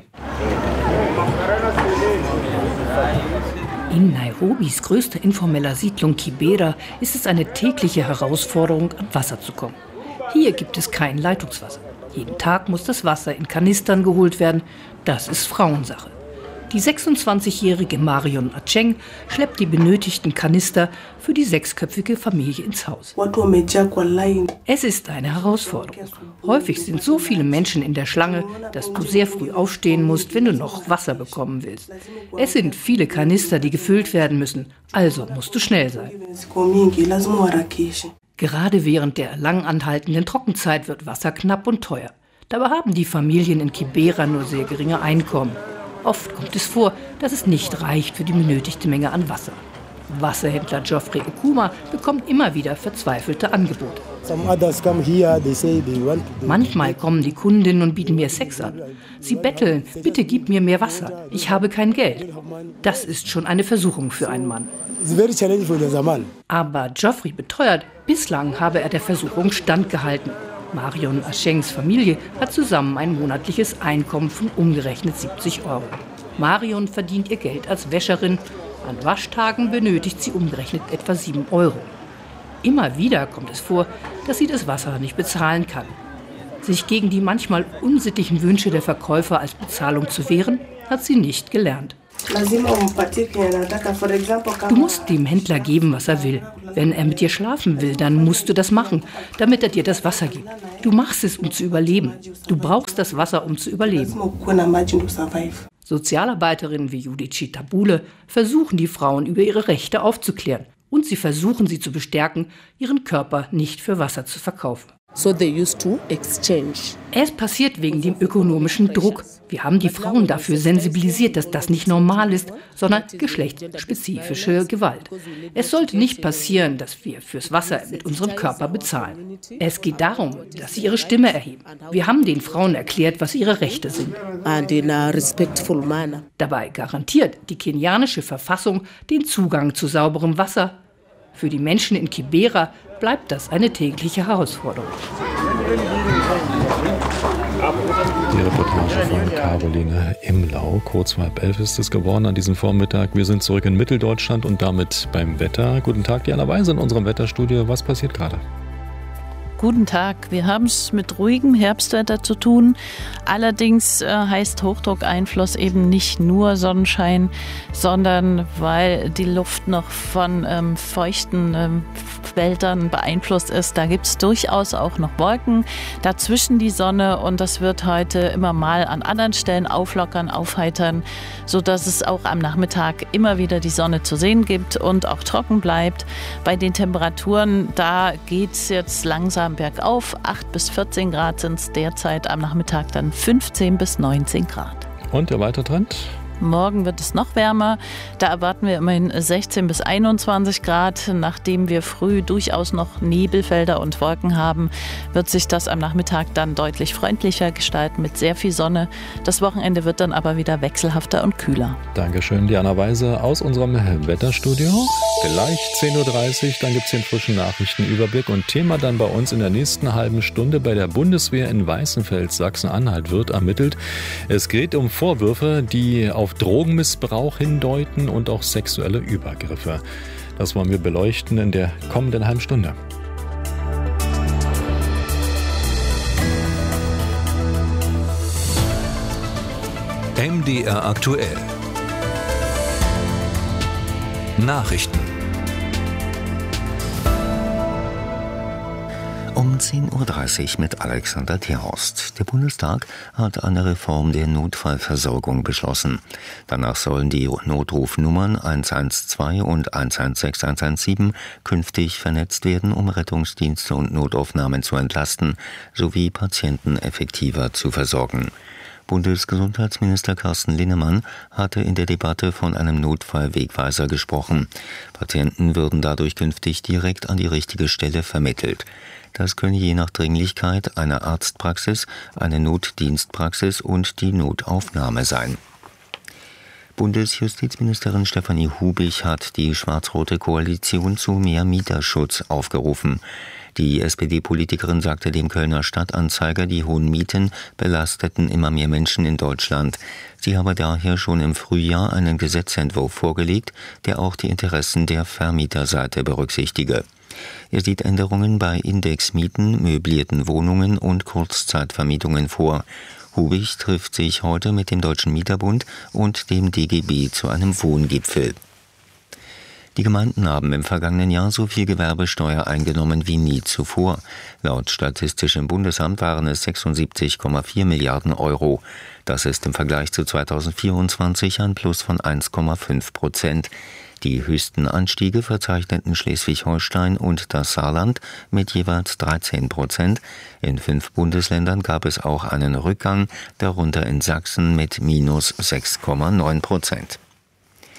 In Nairobis größter informeller Siedlung Kibera ist es eine tägliche Herausforderung, an Wasser zu kommen. Hier gibt es kein Leitungswasser. Jeden Tag muss das Wasser in Kanistern geholt werden. Das ist Frauensache. Die sechsundzwanzigjährige Marion Acheng schleppt die benötigten Kanister für die sechsköpfige Familie ins Haus. Es ist eine Herausforderung. Häufig sind so viele Menschen in der Schlange, dass du sehr früh aufstehen musst, wenn du noch Wasser bekommen willst. Es sind viele Kanister, die gefüllt werden müssen, also musst du schnell sein. Gerade während der lang anhaltenden Trockenzeit wird Wasser knapp und teuer. Dabei haben die Familien in Kibera nur sehr geringe Einkommen. Oft kommt es vor, dass es nicht reicht für die benötigte Menge an Wasser. Wasserhändler Geoffrey Okuma bekommt immer wieder verzweifelte Angebote. Manchmal kommen die Kundinnen und bieten mir Sex an. Sie betteln, bitte gib mir mehr Wasser, ich habe kein Geld. Das ist schon eine Versuchung für einen Mann. Aber Geoffrey beteuert, bislang habe er der Versuchung standgehalten. Marion Aschengs Familie hat zusammen ein monatliches Einkommen von umgerechnet siebzig Euro. Marion verdient ihr Geld als Wäscherin. An Waschtagen benötigt sie umgerechnet etwa sieben Euro. Immer wieder kommt es vor, dass sie das Wasser nicht bezahlen kann. Sich gegen die manchmal unsittlichen Wünsche der Verkäufer als Bezahlung zu wehren, hat sie nicht gelernt. Du musst dem Händler geben, was er will. Wenn er mit dir schlafen will, dann musst du das machen, damit er dir das Wasser gibt. Du machst es, um zu überleben. Du brauchst das Wasser, um zu überleben. Sozialarbeiterinnen wie Judici Tabule versuchen die Frauen über ihre Rechte aufzuklären. Und sie versuchen sie zu bestärken, ihren Körper nicht für Wasser zu verkaufen. So they used to exchange. Es passiert wegen dem ökonomischen Druck. Wir haben die Frauen dafür sensibilisiert, dass das nicht normal ist, sondern geschlechtsspezifische Gewalt. Es sollte nicht passieren, dass wir fürs Wasser mit unserem Körper bezahlen. Es geht darum, dass sie ihre Stimme erheben. Wir haben den Frauen erklärt, was ihre Rechte sind. And in a respectful manner. Dabei garantiert die kenianische Verfassung den Zugang zu sauberem Wasser. Für die Menschen in Kibera bleibt das eine tägliche Herausforderung. Die Reportage von Caroline Imlau. Kurz vor halb elf ist es geworden an diesem Vormittag. Wir sind zurück in Mitteldeutschland und damit beim Wetter. Guten Tag, Diana Weise in unserem Wetterstudio. Was passiert gerade? Guten Tag. Wir haben es mit ruhigem Herbstwetter zu tun. Allerdings äh, heißt Hochdruckeinfluss eben nicht nur Sonnenschein, sondern weil die Luft noch von ähm, feuchten ähm, Wäldern beeinflusst ist. Da gibt es durchaus auch noch Wolken, dazwischen die Sonne, und das wird heute immer mal an anderen Stellen auflockern, aufheitern, sodass es auch am Nachmittag immer wieder die Sonne zu sehen gibt und auch trocken bleibt. Bei den Temperaturen, da geht es jetzt langsam bergauf. acht bis vierzehn Grad sind es derzeit, am Nachmittag dann fünfzehn bis neunzehn Grad. Und der weitere Trend? Morgen wird es noch wärmer. Da erwarten wir immerhin sechzehn bis einundzwanzig Grad. Nachdem wir früh durchaus noch Nebelfelder und Wolken haben, wird sich das am Nachmittag dann deutlich freundlicher gestalten mit sehr viel Sonne. Das Wochenende wird dann aber wieder wechselhafter und kühler. Dankeschön, Diana Weise aus unserem Wetterstudio. Gleich zehn Uhr dreißig, dann gibt es den frischen Nachrichtenüberblick und Thema dann bei uns in der nächsten halben Stunde. Bei der Bundeswehr in Weißenfels, Sachsen-Anhalt, wird ermittelt. Es geht um Vorwürfe, die auf Drogenmissbrauch hindeuten und auch sexuelle Übergriffe. Das wollen wir beleuchten in der kommenden halben Stunde. M D R aktuell. Nachrichten. Um zehn Uhr dreißig mit Alexander Terhorst. Der Bundestag hat eine Reform der Notfallversorgung beschlossen. Danach sollen die Notrufnummern eins eins zwei und eins eins sechs eins eins sieben künftig vernetzt werden, um Rettungsdienste und Notaufnahmen zu entlasten, sowie Patienten effektiver zu versorgen. Bundesgesundheitsminister Carsten Linnemann hatte in der Debatte von einem Notfallwegweiser gesprochen. Patienten würden dadurch künftig direkt an die richtige Stelle vermittelt. Das könne je nach Dringlichkeit eine Arztpraxis, eine Notdienstpraxis und die Notaufnahme sein. Bundesjustizministerin Stefanie Hubich hat die schwarz-rote Koalition zu mehr Mieterschutz aufgerufen. Die S P D-Politikerin sagte dem Kölner Stadtanzeiger, die hohen Mieten belasteten immer mehr Menschen in Deutschland. Sie habe daher schon im Frühjahr einen Gesetzentwurf vorgelegt, der auch die Interessen der Vermieterseite berücksichtige. Er sieht Änderungen bei Indexmieten, möblierten Wohnungen und Kurzzeitvermietungen vor. Hubich trifft sich heute mit dem Deutschen Mieterbund und dem D G B zu einem Wohngipfel. Die Gemeinden haben im vergangenen Jahr so viel Gewerbesteuer eingenommen wie nie zuvor. Laut Statistischem Bundesamt waren es sechsundsiebzig Komma vier Milliarden Euro. Das ist im Vergleich zu zweitausendvierundzwanzig ein Plus von eins Komma fünf Prozent. Die höchsten Anstiege verzeichneten Schleswig-Holstein und das Saarland mit jeweils dreizehn Prozent. In fünf Bundesländern gab es auch einen Rückgang, darunter in Sachsen mit minus sechs Komma neun Prozent.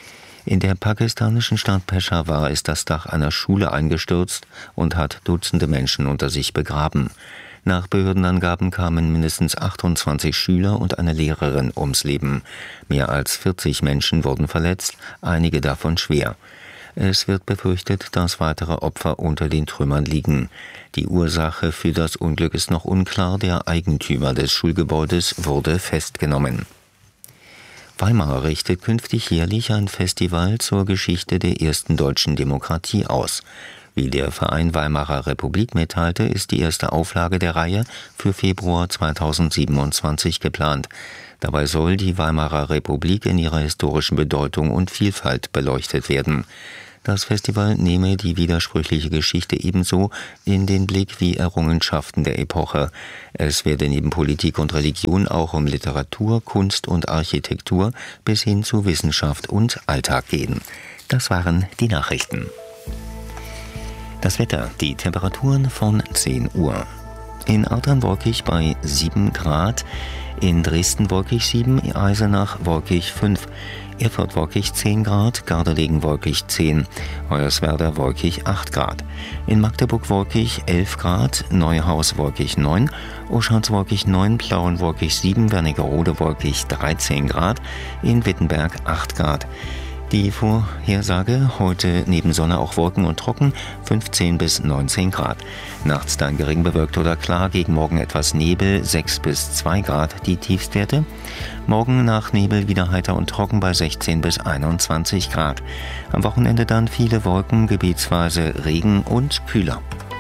In der pakistanischen Stadt Peshawar ist das Dach einer Schule eingestürzt und hat Dutzende Menschen unter sich begraben. Nach Behördenangaben kamen mindestens achtundzwanzig Schüler und eine Lehrerin ums Leben. Mehr als vierzig Menschen wurden verletzt, einige davon schwer. Es wird befürchtet, dass weitere Opfer unter den Trümmern liegen. Die Ursache für das Unglück ist noch unklar. Der Eigentümer des Schulgebäudes wurde festgenommen. Weimar richtet künftig jährlich ein Festival zur Geschichte der ersten deutschen Demokratie aus. Wie der Verein Weimarer Republik mitteilte, ist die erste Auflage der Reihe für Februar zweitausendsiebenundzwanzig geplant. Dabei soll die Weimarer Republik in ihrer historischen Bedeutung und Vielfalt beleuchtet werden. Das Festival nehme die widersprüchliche Geschichte ebenso in den Blick wie Errungenschaften der Epoche. Es werde neben Politik und Religion auch um Literatur, Kunst und Architektur bis hin zu Wissenschaft und Alltag gehen. Das waren die Nachrichten. Das Wetter, die Temperaturen von zehn Uhr. In Artern wolkig bei sieben Grad, in Dresden wolkig sieben, Eisenach wolkig fünf, Erfurt wolkig zehn Grad, Gardelegen wolkig zehn, Hoyerswerda wolkig acht Grad, in Magdeburg wolkig elf Grad, Neuhaus wolkig neun, Oschatz wolkig neun, Plauen wolkig sieben, Wernigerode wolkig dreizehn Grad, in Wittenberg acht Grad. Die Vorhersage: heute neben Sonne auch Wolken und trocken, fünfzehn bis neunzehn Grad. Nachts dann gering bewölkt oder klar, gegen Morgen etwas Nebel, sechs bis zwei Grad die Tiefstwerte. Morgen nach Nebel wieder heiter und trocken bei sechzehn bis einundzwanzig Grad. Am Wochenende dann viele Wolken, gebietsweise Regen und kühler.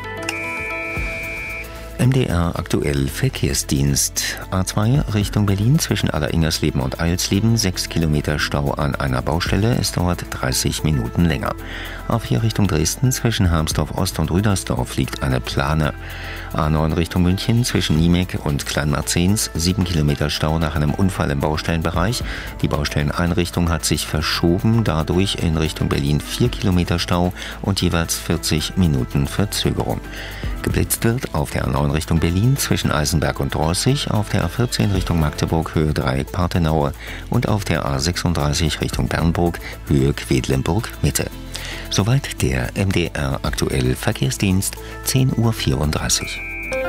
M D R aktuell Verkehrsdienst. A zwei Richtung Berlin zwischen Alleringersleben und Eilsleben, sechs Kilometer Stau an einer Baustelle. Es dauert dreißig Minuten länger. A vier Richtung Dresden zwischen Harmsdorf Ost und Rüdersdorf liegt eine Plane. A neun Richtung München zwischen Niemek und Kleinmarzens, sieben Kilometer Stau nach einem Unfall im Baustellenbereich. Die Baustelleneinrichtung hat sich verschoben, dadurch in Richtung Berlin vier Kilometer Stau und jeweils vierzig Minuten Verzögerung. Geblitzt wird auf der A neun Richtung Berlin zwischen Eisenberg und Drossig, auf der A vierzehn Richtung Magdeburg Höhe Dreieck Partenaue und auf der A sechsunddreißig Richtung Bernburg Höhe Quedlinburg Mitte. Soweit der M D R aktuell Verkehrsdienst, zehn Uhr vierunddreißig.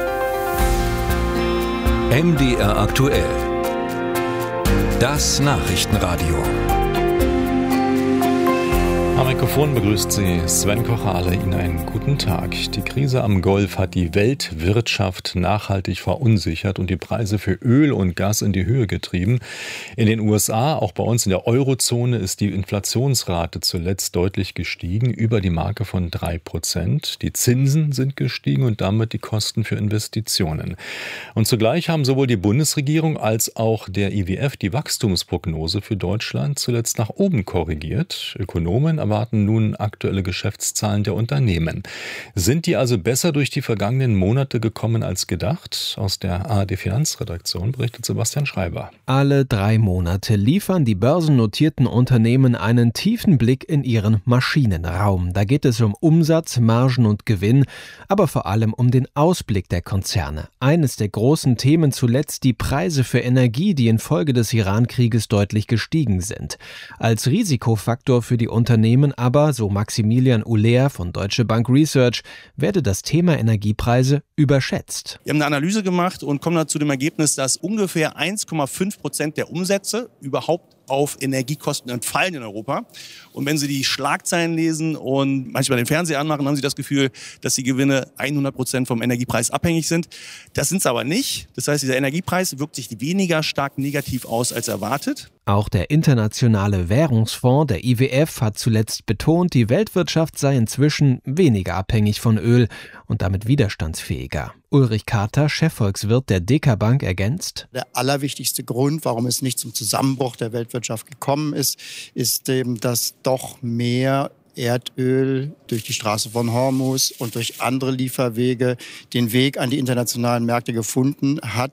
M D R aktuell. Das Nachrichtenradio. Am Mikrofon begrüßt Sie Sven Kocher, alle Ihnen einen guten Tag. Die Krise am Golf hat die Weltwirtschaft nachhaltig verunsichert und die Preise für Öl und Gas in die Höhe getrieben. In den U S A, auch bei uns in der Eurozone, ist die Inflationsrate zuletzt deutlich gestiegen, über die Marke von drei Prozent. Die Zinsen sind gestiegen und damit die Kosten für Investitionen. Und zugleich haben sowohl die Bundesregierung als auch der I W F die Wachstumsprognose für Deutschland zuletzt nach oben korrigiert. Ökonomen erwarten nun aktuelle Geschäftszahlen der Unternehmen. Sind die also besser durch die vergangenen Monate gekommen als gedacht? Aus der A R D Finanzredaktion berichtet Sebastian Schreiber. Alle drei Monate liefern die börsennotierten Unternehmen einen tiefen Blick in ihren Maschinenraum. Da geht es um Umsatz, Margen und Gewinn, aber vor allem um den Ausblick der Konzerne. Eines der großen Themen zuletzt die Preise für Energie, die infolge des Iran-Krieges deutlich gestiegen sind. Als Risikofaktor für die Unternehmen aber, so Maximilian Uller von Deutsche Bank Research, werde das Thema Energiepreise überschätzt. Wir haben eine Analyse gemacht und kommen dann zu dem Ergebnis, dass ungefähr eins Komma fünf Prozent der Umsätze überhaupt auf Energiekosten entfallen in Europa. Und wenn Sie die Schlagzeilen lesen und manchmal den Fernseher anmachen, haben Sie das Gefühl, dass die Gewinne hundert Prozent vom Energiepreis abhängig sind. Das sind sie aber nicht. Das heißt, dieser Energiepreis wirkt sich weniger stark negativ aus als erwartet. Auch der Internationale Währungsfonds, der I W F, hat zuletzt betont, die Weltwirtschaft sei inzwischen weniger abhängig von Öl und damit widerstandsfähiger. Ulrich Kater, Chefvolkswirt der D K Bank, ergänzt: Der allerwichtigste Grund, warum es nicht zum Zusammenbruch der Weltwirtschaft gekommen ist, ist eben, dass doch mehr Erdöl durch die Straße von Hormuz und durch andere Lieferwege den Weg an die internationalen Märkte gefunden hat,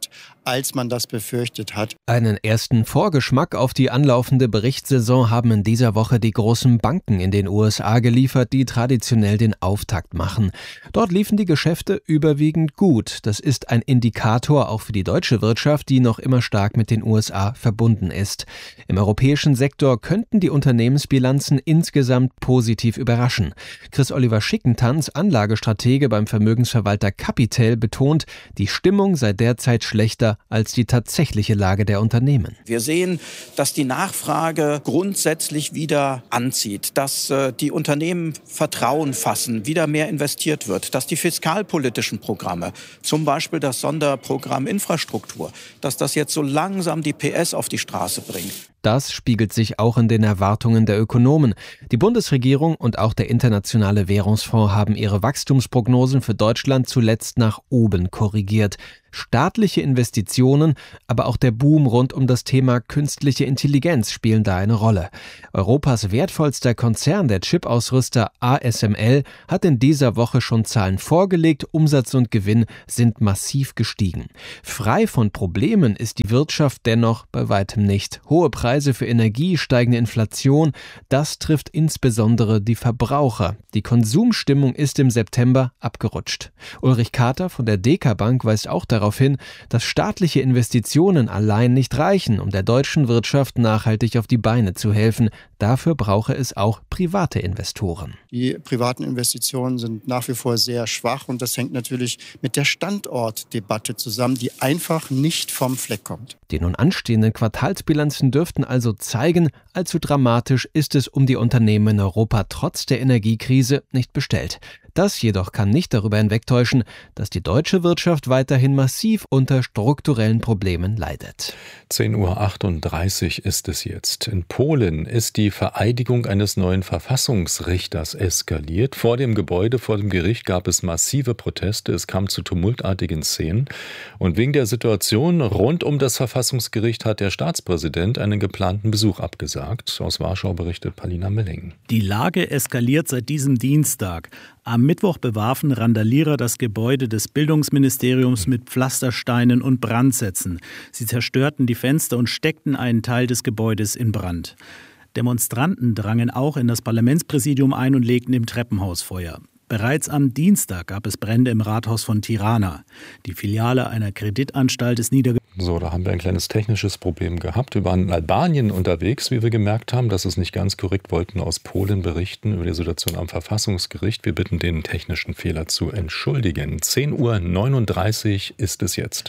als man das befürchtet hat. Einen ersten Vorgeschmack auf die anlaufende Berichtssaison haben in dieser Woche die großen Banken in den U S A geliefert, die traditionell den Auftakt machen. Dort liefen die Geschäfte überwiegend gut. Das ist ein Indikator auch für die deutsche Wirtschaft, die noch immer stark mit den U S A verbunden ist. Im europäischen Sektor könnten die Unternehmensbilanzen insgesamt positiv überraschen. Chris-Oliver Schickentanz, Anlagestratege beim Vermögensverwalter Capital, betont, die Stimmung sei derzeit schlechter als die tatsächliche Lage der Unternehmen. Wir sehen, dass die Nachfrage grundsätzlich wieder anzieht, dass äh, die Unternehmen Vertrauen fassen, wieder mehr investiert wird, dass die fiskalpolitischen Programme, zum Beispiel das Sonderprogramm Infrastruktur, dass das jetzt so langsam die P S auf die Straße bringt. Das spiegelt sich auch in den Erwartungen der Ökonomen. Die Bundesregierung und auch der Internationale Währungsfonds haben ihre Wachstumsprognosen für Deutschland zuletzt nach oben korrigiert. Staatliche Investitionen, aber auch der Boom rund um das Thema künstliche Intelligenz spielen da eine Rolle. Europas wertvollster Konzern, der Chipausrüster A S M L, hat in dieser Woche schon Zahlen vorgelegt. Umsatz und Gewinn sind massiv gestiegen. Frei von Problemen ist die Wirtschaft dennoch bei weitem nicht. Hohe Preise für Energie, steigende Inflation, das trifft insbesondere die Verbraucher. Die Konsumstimmung ist im September abgerutscht. Ulrich Kater von der Deka Bank weist auch darauf hin, dass staatliche Investitionen allein nicht reichen, um der deutschen Wirtschaft nachhaltig auf die Beine zu helfen. Dafür brauche es auch private Investoren. Die privaten Investitionen sind nach wie vor sehr schwach und das hängt natürlich mit der Standortdebatte zusammen, die einfach nicht vom Fleck kommt. Die nun anstehenden Quartalsbilanzen dürften also zeigen, allzu dramatisch ist es um die Unternehmen in Europa trotz der Energiekrise nicht bestellt. Das jedoch kann nicht darüber hinwegtäuschen, dass die deutsche Wirtschaft weiterhin massiv unter strukturellen Problemen leidet. zehn Uhr achtunddreißig ist es jetzt. In Polen ist die Vereidigung eines neuen Verfassungsrichters eskaliert. Vor dem Gebäude, vor dem Gericht gab es massive Proteste. Es kam zu tumultartigen Szenen. Und wegen der Situation rund um das Verfassungsgericht hat der Staatspräsident einen geplanten Besuch abgesagt. Aus Warschau berichtet Palina Milling. Die Lage eskaliert seit diesem Dienstag. Am Mittwoch bewarfen Randalierer das Gebäude des Bildungsministeriums mit Pflastersteinen und Brandsätzen. Sie zerstörten die Fenster und steckten einen Teil des Gebäudes in Brand. Demonstranten drangen auch in das Parlamentspräsidium ein und legten im Treppenhaus Feuer. Bereits am Dienstag gab es Brände im Rathaus von Tirana. Die Filiale einer Kreditanstalt ist niedergebrannt. So, da haben wir ein kleines technisches Problem gehabt. Wir waren in Albanien unterwegs, wie wir gemerkt haben. Das ist nicht ganz korrekt, wollten aus Polen berichten über die Situation am Verfassungsgericht. Wir bitten den technischen Fehler zu entschuldigen. zehn Uhr neununddreißig ist es jetzt.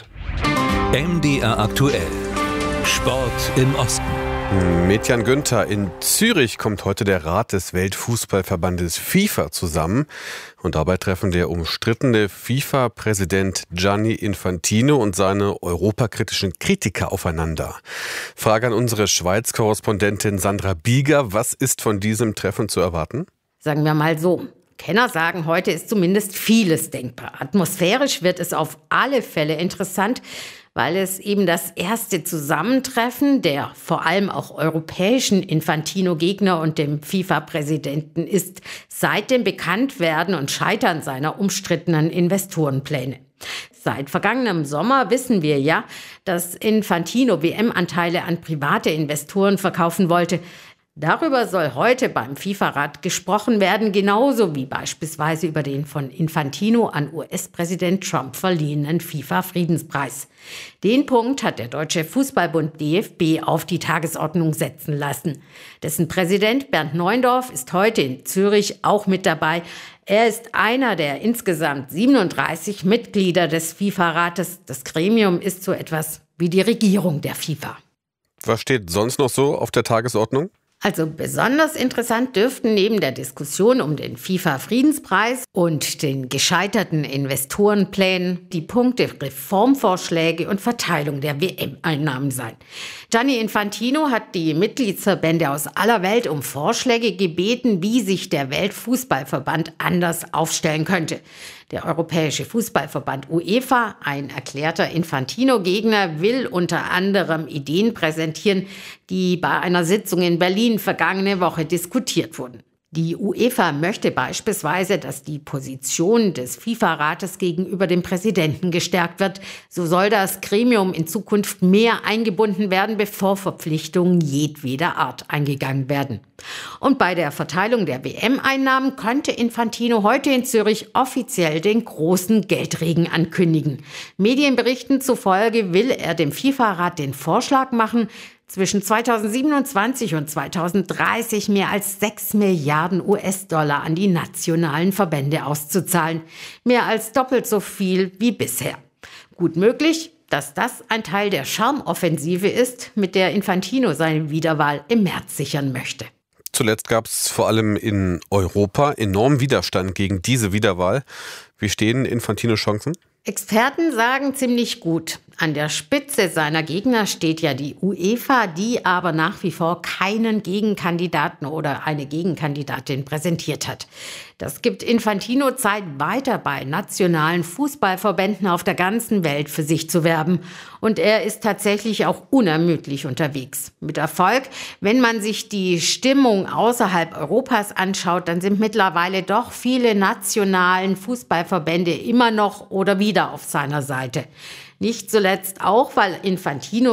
M D R aktuell. Sport im Osten. Mit Jan Günther. In Zürich kommt heute der Rat des Weltfußballverbandes FIFA zusammen. Und dabei treffen der umstrittene FIFA-Präsident Gianni Infantino und seine europakritischen Kritiker aufeinander. Frage an unsere Schweiz-Korrespondentin Sandra Bieger. Was ist von diesem Treffen zu erwarten? Sagen wir mal so. Kenner sagen, heute ist zumindest vieles denkbar. Atmosphärisch wird es auf alle Fälle interessant, weil es eben das erste Zusammentreffen der vor allem auch europäischen Infantino-Gegner und dem FIFA-Präsidenten ist seit dem Bekanntwerden und Scheitern seiner umstrittenen Investorenpläne. Seit vergangenem Sommer wissen wir ja, dass Infantino W M-Anteile an private Investoren verkaufen wollte. Darüber soll heute beim FIFA-Rat gesprochen werden, genauso wie beispielsweise über den von Infantino an U S-Präsident Trump verliehenen FIFA-Friedenspreis. Den Punkt hat der Deutsche Fußballbund D F B auf die Tagesordnung setzen lassen. Dessen Präsident Bernd Neuendorf ist heute in Zürich auch mit dabei. Er ist einer der insgesamt siebenunddreißig Mitglieder des FIFA-Rates. Das Gremium ist so etwas wie die Regierung der FIFA. Was steht sonst noch so auf der Tagesordnung? Also besonders interessant dürften neben der Diskussion um den FIFA-Friedenspreis und den gescheiterten Investorenplänen die Punkte Reformvorschläge und Verteilung der W M-Einnahmen sein. Gianni Infantino hat die Mitgliedsverbände aus aller Welt um Vorschläge gebeten, wie sich der Weltfußballverband anders aufstellen könnte. Der Europäische Fußballverband UEFA, ein erklärter Infantino-Gegner, will unter anderem Ideen präsentieren, die bei einer Sitzung in Berlin vergangene Woche diskutiert wurden. Die UEFA möchte beispielsweise, dass die Position des FIFA-Rates gegenüber dem Präsidenten gestärkt wird. So soll das Gremium in Zukunft mehr eingebunden werden, bevor Verpflichtungen jedweder Art eingegangen werden. Und bei der Verteilung der W M-Einnahmen könnte Infantino heute in Zürich offiziell den großen Geldregen ankündigen. Medienberichten zufolge will er dem FIFA-Rat den Vorschlag machen, zwischen zweitausendsiebenundzwanzig und zweitausenddreißig mehr als sechs Milliarden U S-Dollar an die nationalen Verbände auszuzahlen. Mehr als doppelt so viel wie bisher. Gut möglich, dass das ein Teil der Charmoffensive ist, mit der Infantino seine Wiederwahl im März sichern möchte. Zuletzt gab es vor allem in Europa enormen Widerstand gegen diese Wiederwahl. Wie stehen Infantinos Chancen? Experten sagen ziemlich gut. An der Spitze seiner Gegner steht ja die UEFA, die aber nach wie vor keinen Gegenkandidaten oder eine Gegenkandidatin präsentiert hat. Das gibt Infantino Zeit, weiter bei nationalen Fußballverbänden auf der ganzen Welt für sich zu werben. Und er ist tatsächlich auch unermüdlich unterwegs. Mit Erfolg. Wenn man sich die Stimmung außerhalb Europas anschaut, dann sind mittlerweile doch viele nationalen Fußballverbände immer noch oder wieder auf seiner Seite. Nicht zuletzt auch, weil Infantino